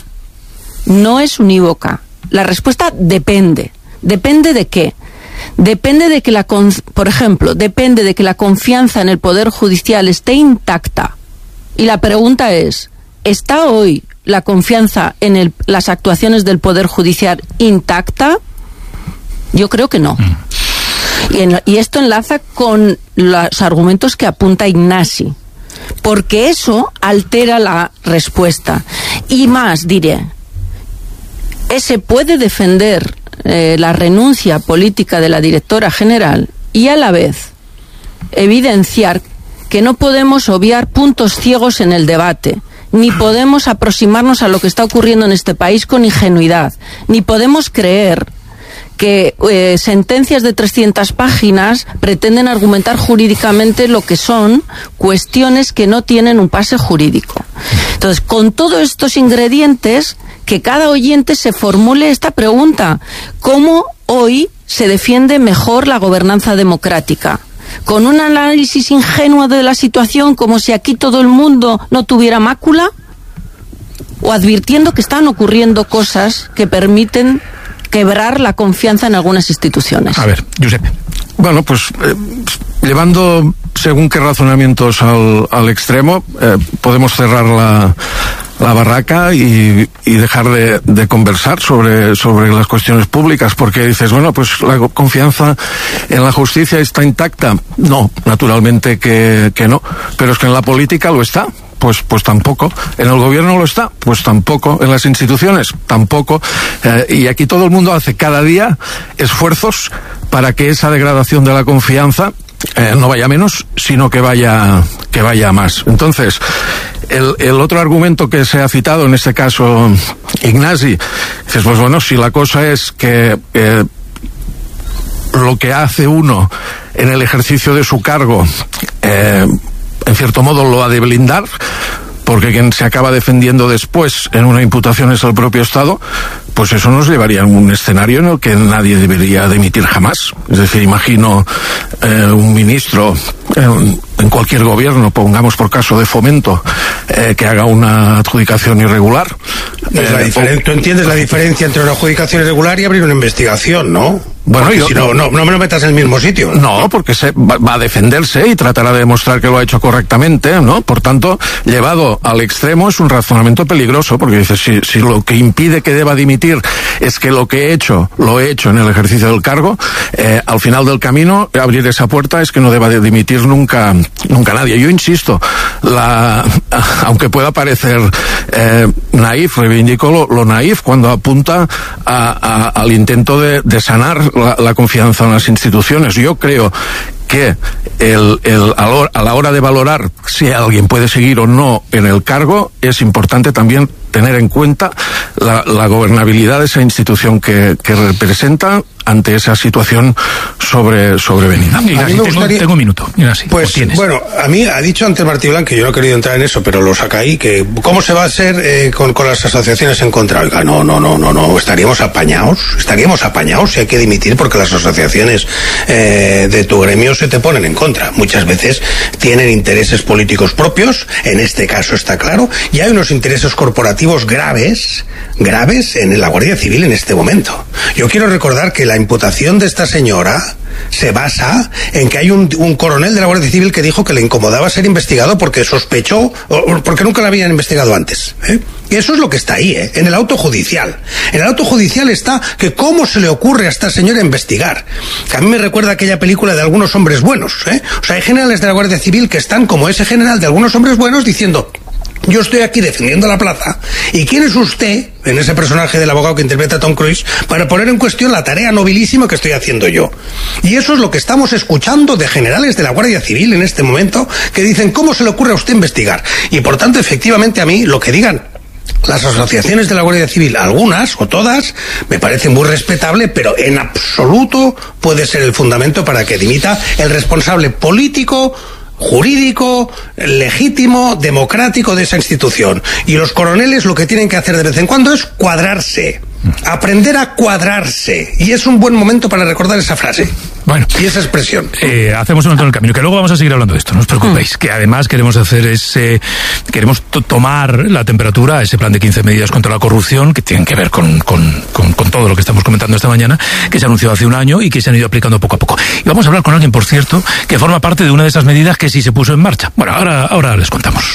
no es unívoca. La respuesta depende. ¿Depende de qué? Depende de que la, por ejemplo, depende de que la confianza en el Poder Judicial esté intacta. Y la pregunta es, ¿está hoy la confianza en el, las actuaciones del Poder Judicial intacta? Yo creo que no. Y, en, y esto enlaza con los argumentos que apunta Ignasi, porque eso altera la respuesta. Y más, diré, se puede defender eh, la renuncia política de la directora general y a la vez evidenciar que no podemos obviar puntos ciegos en el debate, ni podemos aproximarnos a lo que está ocurriendo en este país con ingenuidad, ni podemos creer que eh, sentencias de trescientas páginas pretenden argumentar jurídicamente lo que son cuestiones que no tienen un pase jurídico. Entonces, con todos estos ingredientes, que cada oyente se formule esta pregunta: ¿cómo hoy se defiende mejor la gobernanza democrática? ¿Con un análisis ingenuo de la situación, como si aquí todo el mundo no tuviera mácula? ¿O advirtiendo que están ocurriendo cosas que permiten quebrar la confianza en algunas instituciones? A ver, Josep. Bueno, pues eh, llevando según qué razonamientos al, al extremo, eh, podemos cerrar la, la barraca y, y dejar de, de conversar sobre, sobre las cuestiones públicas, porque dices, bueno, pues la confianza en la justicia está intacta. No, naturalmente que, que no, pero es que en la política lo está. Pues, pues tampoco. ¿En el gobierno lo está? Pues tampoco. ¿En las instituciones? Tampoco. Eh, y aquí todo el mundo hace cada día esfuerzos para que esa degradación de la confianza eh, no vaya menos, sino que vaya, que vaya más. Entonces, el, el otro argumento que se ha citado, en este caso Ignasi, dices, pues bueno, si la cosa es que eh, lo que hace uno en el ejercicio de su cargo eh, en cierto modo lo ha de blindar, porque quien se acaba defendiendo después en una imputación es el propio Estado, pues eso nos llevaría a un escenario en el que nadie debería dimitir jamás. Es decir, imagino eh, un ministro eh, en cualquier gobierno, pongamos por caso de Fomento, eh, que haga una adjudicación irregular. Eh, la diferen- o... ¿Tú entiendes la diferencia entre una adjudicación irregular y abrir una investigación, no? Bueno, yo, si no, no, no me lo metas en el mismo sitio. No, porque se va, va a defenderse y tratará de demostrar que lo ha hecho correctamente, ¿no? Por tanto, llevado al extremo es un razonamiento peligroso, porque dice, si, si lo que impide que deba dimitir es que lo que he hecho, lo he hecho en el ejercicio del cargo, eh, al final del camino, abrir esa puerta es que no deba de dimitir nunca, nunca nadie. Yo insisto, la, aunque pueda parecer eh, naif, reivindico lo, lo naif cuando apunta a, a, al intento de, de sanar la, la confianza en las instituciones. Yo creo que el, el, a la hora de valorar si alguien puede seguir o no en el cargo, es importante también tener en cuenta la, la gobernabilidad de esa institución que, que representa ante esa situación sobre, sobrevenida. Mira, si gustaría... tengo, tengo un minuto. Mira, sí, pues bueno, a mí ha dicho antes Martí Blanc, que yo no he querido entrar en eso, pero lo saca ahí, que cómo se va a hacer eh, con, con las asociaciones en contra. Oiga, no, no, no, no, no, estaríamos apañados, estaríamos apañados si hay que dimitir porque las asociaciones eh, de tu gremio se te ponen en contra. Muchas veces tienen intereses políticos propios, en este caso está claro, y hay unos intereses corporativos graves, graves en la Guardia Civil en este momento. Yo quiero recordar que la imputación de esta señora se basa en que hay un, un coronel de la Guardia Civil que dijo que le incomodaba ser investigado porque sospechó, o porque nunca la habían investigado antes, ¿eh? Y eso es lo que está ahí, ¿eh? En el auto judicial. En el auto judicial está que cómo se le ocurre a esta señora investigar. Que a mí me recuerda aquella película de Algunos hombres buenos, ¿eh? O sea, hay generales de la Guardia Civil que están como ese general de Algunos hombres buenos diciendo: yo estoy aquí defendiendo la plaza, ¿y quién es usted, en ese personaje del abogado que interpreta Tom Cruise, para poner en cuestión la tarea nobilísima que estoy haciendo yo? Y eso es lo que estamos escuchando de generales de la Guardia Civil en este momento, que dicen: ¿cómo se le ocurre a usted investigar? Y por tanto, efectivamente, a mí, lo que digan las asociaciones de la Guardia Civil, algunas o todas, me parece muy respetable, pero en absoluto puede ser el fundamento para que dimita el responsable político, jurídico, legítimo, democrático de esa institución. Y los coroneles lo que tienen que hacer de vez en cuando es cuadrarse, aprender a cuadrarse, y es un buen momento para recordar esa frase. Bueno, y esa expresión. Eh, hacemos un alto en el camino, que luego vamos a seguir hablando de esto, no os preocupéis, mm. que además queremos hacer ese, queremos to tomar la temperatura, ese plan de quince medidas contra la corrupción, que tienen que ver con, con, con, con todo lo que estamos comentando esta mañana, que se anunció hace un año y que se han ido aplicando poco a poco. Y vamos a hablar con alguien, por cierto, que forma parte de una de esas medidas que sí se puso en marcha. Bueno, ahora, ahora les contamos.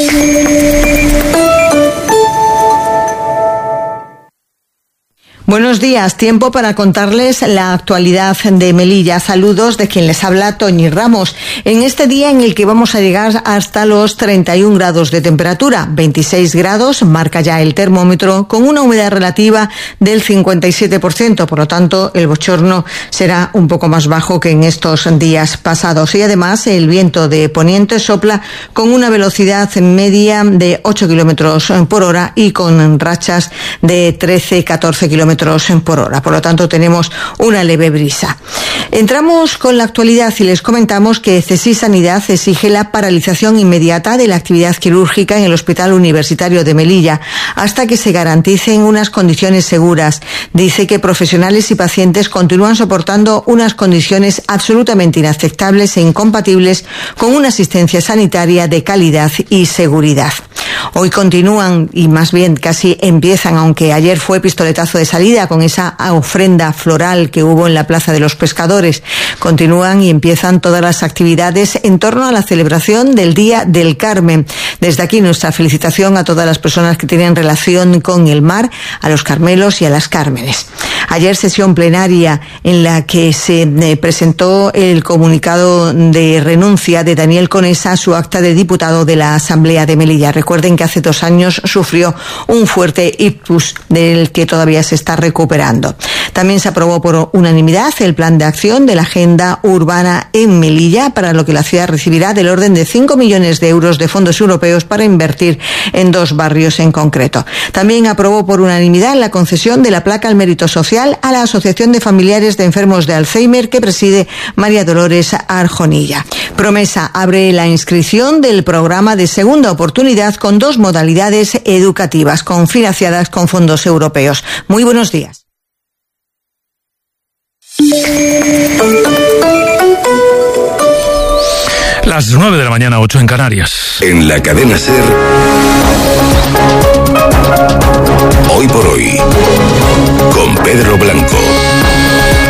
Buenos días, tiempo para contarles la actualidad de Melilla. Saludos de quien les habla, Toñi Ramos. En este día en el que vamos a llegar hasta los treinta y un grados de temperatura, veintiséis grados, marca ya el termómetro, con una humedad relativa del cincuenta y siete por ciento, por lo tanto el bochorno será un poco más bajo que en estos días pasados. Y además el viento de poniente sopla con una velocidad media de ocho kilómetros por hora y con rachas de trece a catorce kilómetros por hora. Por lo tanto, tenemos una leve brisa. Entramos con la actualidad y les comentamos que CSIC Sanidad exige la paralización inmediata de la actividad quirúrgica en el Hospital Universitario de Melilla hasta que se garanticen unas condiciones seguras. Dice que profesionales y pacientes continúan soportando unas condiciones absolutamente inaceptables e incompatibles con una asistencia sanitaria de calidad y seguridad. Hoy continúan, y más bien casi empiezan, aunque ayer fue pistoletazo de salida con esa ofrenda floral que hubo en la Plaza de los Pescadores. Continúan y empiezan todas las actividades en torno a la celebración del Día del Carmen. Desde aquí nuestra felicitación a todas las personas que tienen relación con el mar, a los Carmelos y a las Cármenes. Ayer sesión plenaria en la que se presentó el comunicado de renuncia de Daniel Conesa a su acta de diputado de la Asamblea de Melilla. Recuerden que hace dos años sufrió un fuerte ictus del que todavía se está recuperando. También se aprobó por unanimidad el plan de acción de la agenda urbana en Melilla, para lo que la ciudad recibirá del orden de cinco millones de euros de fondos europeos para invertir en dos barrios en concreto. También aprobó por unanimidad la concesión de la placa al mérito social a la Asociación de Familiares de Enfermos de Alzheimer que preside María Dolores Arjonilla. Promesa abre la inscripción del programa de segunda oportunidad con dos modalidades educativas confinanciadas con fondos europeos. Muy buenos días. Las nueve de la mañana, ocho en Canarias. En la cadena SER, Hoy por Hoy, con Pedro Blanco. El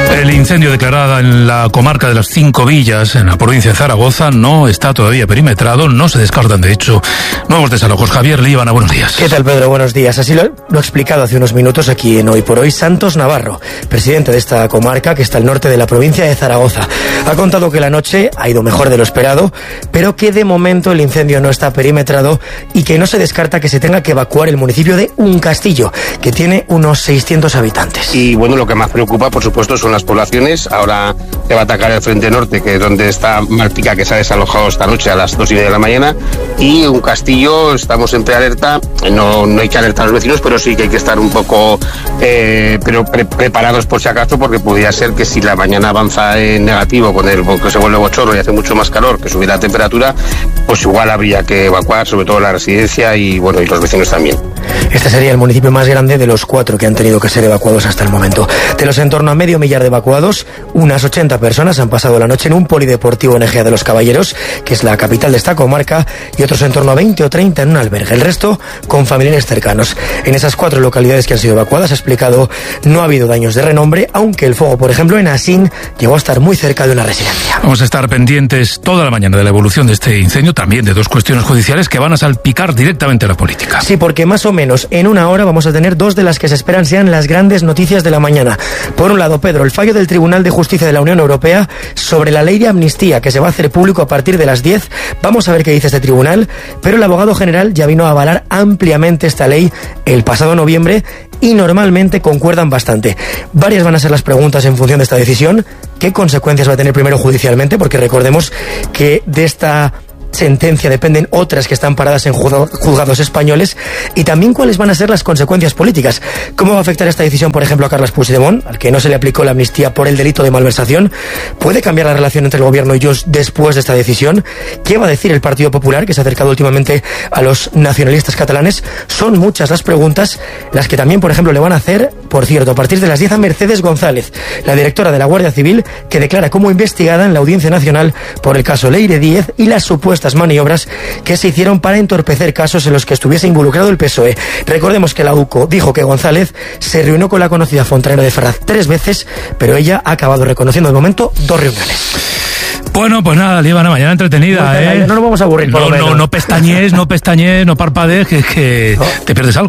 incendio declarado en la comarca de las Cinco Villas, en la provincia de Zaragoza, no está todavía perimetrado, no se descartan de hecho nuevos desalojos. Javier Líbana, buenos días. ¿Qué tal, Pedro? Buenos días. Así lo, lo ha explicado hace unos minutos aquí en Hoy por Hoy Santos Navarro, presidente de esta comarca que está al norte de la provincia de Zaragoza. Ha contado que la noche ha ido mejor de lo esperado, pero que de momento el incendio no está perimetrado y que no se descarta que se tenga que evacuar el municipio de Un Castillo, que tiene unos seiscientos habitantes. Y bueno, lo que más preocupa, por supuesto, son las poblaciones. Ahora se va a atacar el frente norte, que es donde está Malpica, que se ha desalojado esta noche a las dos y media de la mañana, y Un Castillo, estamos en prealerta. No, no hay que alertar a los vecinos, pero sí que hay que estar un poco eh, pero pre preparados por si acaso, porque podría ser que si la mañana avanza en negativo, con el que se vuelve bochorno y hace mucho más calor, que subirá la temperatura, pues igual habría que evacuar, sobre todo la residencia y bueno, y los vecinos también. Este sería el municipio más grande de los cuatro que han tenido que ser evacuados hasta el momento. De los en torno a medio millar de evacuados, unas ochenta personas han pasado la noche en un polideportivo en Ejea de los Caballeros, que es la capital de esta comarca, y otros en torno a veinte o treinta en un albergue. El resto con familiares cercanos. En esas cuatro localidades que han sido evacuadas, ha explicado, no ha habido daños de renombre, aunque el fuego, por ejemplo, en Asín llegó a estar muy cerca de una residencia. Vamos a estar pendientes toda la mañana de la evolución de este incendio, también de dos cuestiones judiciales que van a salpicar directamente a la política. Sí, porque más o menos en una hora vamos a tener dos de las que se esperan sean las grandes noticias de la mañana. Por un lado, Pedro, el fallo del Tribunal de Justicia de la Unión Europea sobre la ley de amnistía, que se va a hacer público a partir de las diez. Vamos a ver qué dice este tribunal, pero el abogado general ya vino a avalar ampliamente esta ley el pasado noviembre y normalmente concuerdan bastante. Varias van a ser las preguntas en función de esta decisión. ¿Qué consecuencias va a tener primero judicialmente? Porque recordemos que de esta sentencia dependen otras que están paradas en juzgados españoles, y también cuáles van a ser las consecuencias políticas. ¿Cómo va a afectar esta decisión, por ejemplo, a Carles Puigdemont, al que no se le aplicó la amnistía por el delito de malversación? ¿Puede cambiar la relación entre el gobierno y ellos después de esta decisión? ¿Qué va a decir el Partido Popular, que se ha acercado últimamente a los nacionalistas catalanes? Son muchas las preguntas, las que también, por ejemplo, le van a hacer, por cierto, a partir de las diez a Mercedes González, la directora de la Guardia Civil, que declara como investigada en la Audiencia Nacional por el caso Leire Díez y las supuestas maniobras que se hicieron para entorpecer casos en los que estuviese involucrado el P S O E. Recordemos que la U C O dijo que González se reunió con la conocida fontanera de Ferraz tres veces, pero ella ha acabado reconociendo de momento dos reuniones. Bueno, pues nada, Líbana, mañana entretenida, ¿eh? No nos vamos a aburrir, por no, lo menos. No, no pestañees, no pestañees, no parpadees, que, que no. Te pierdes algo.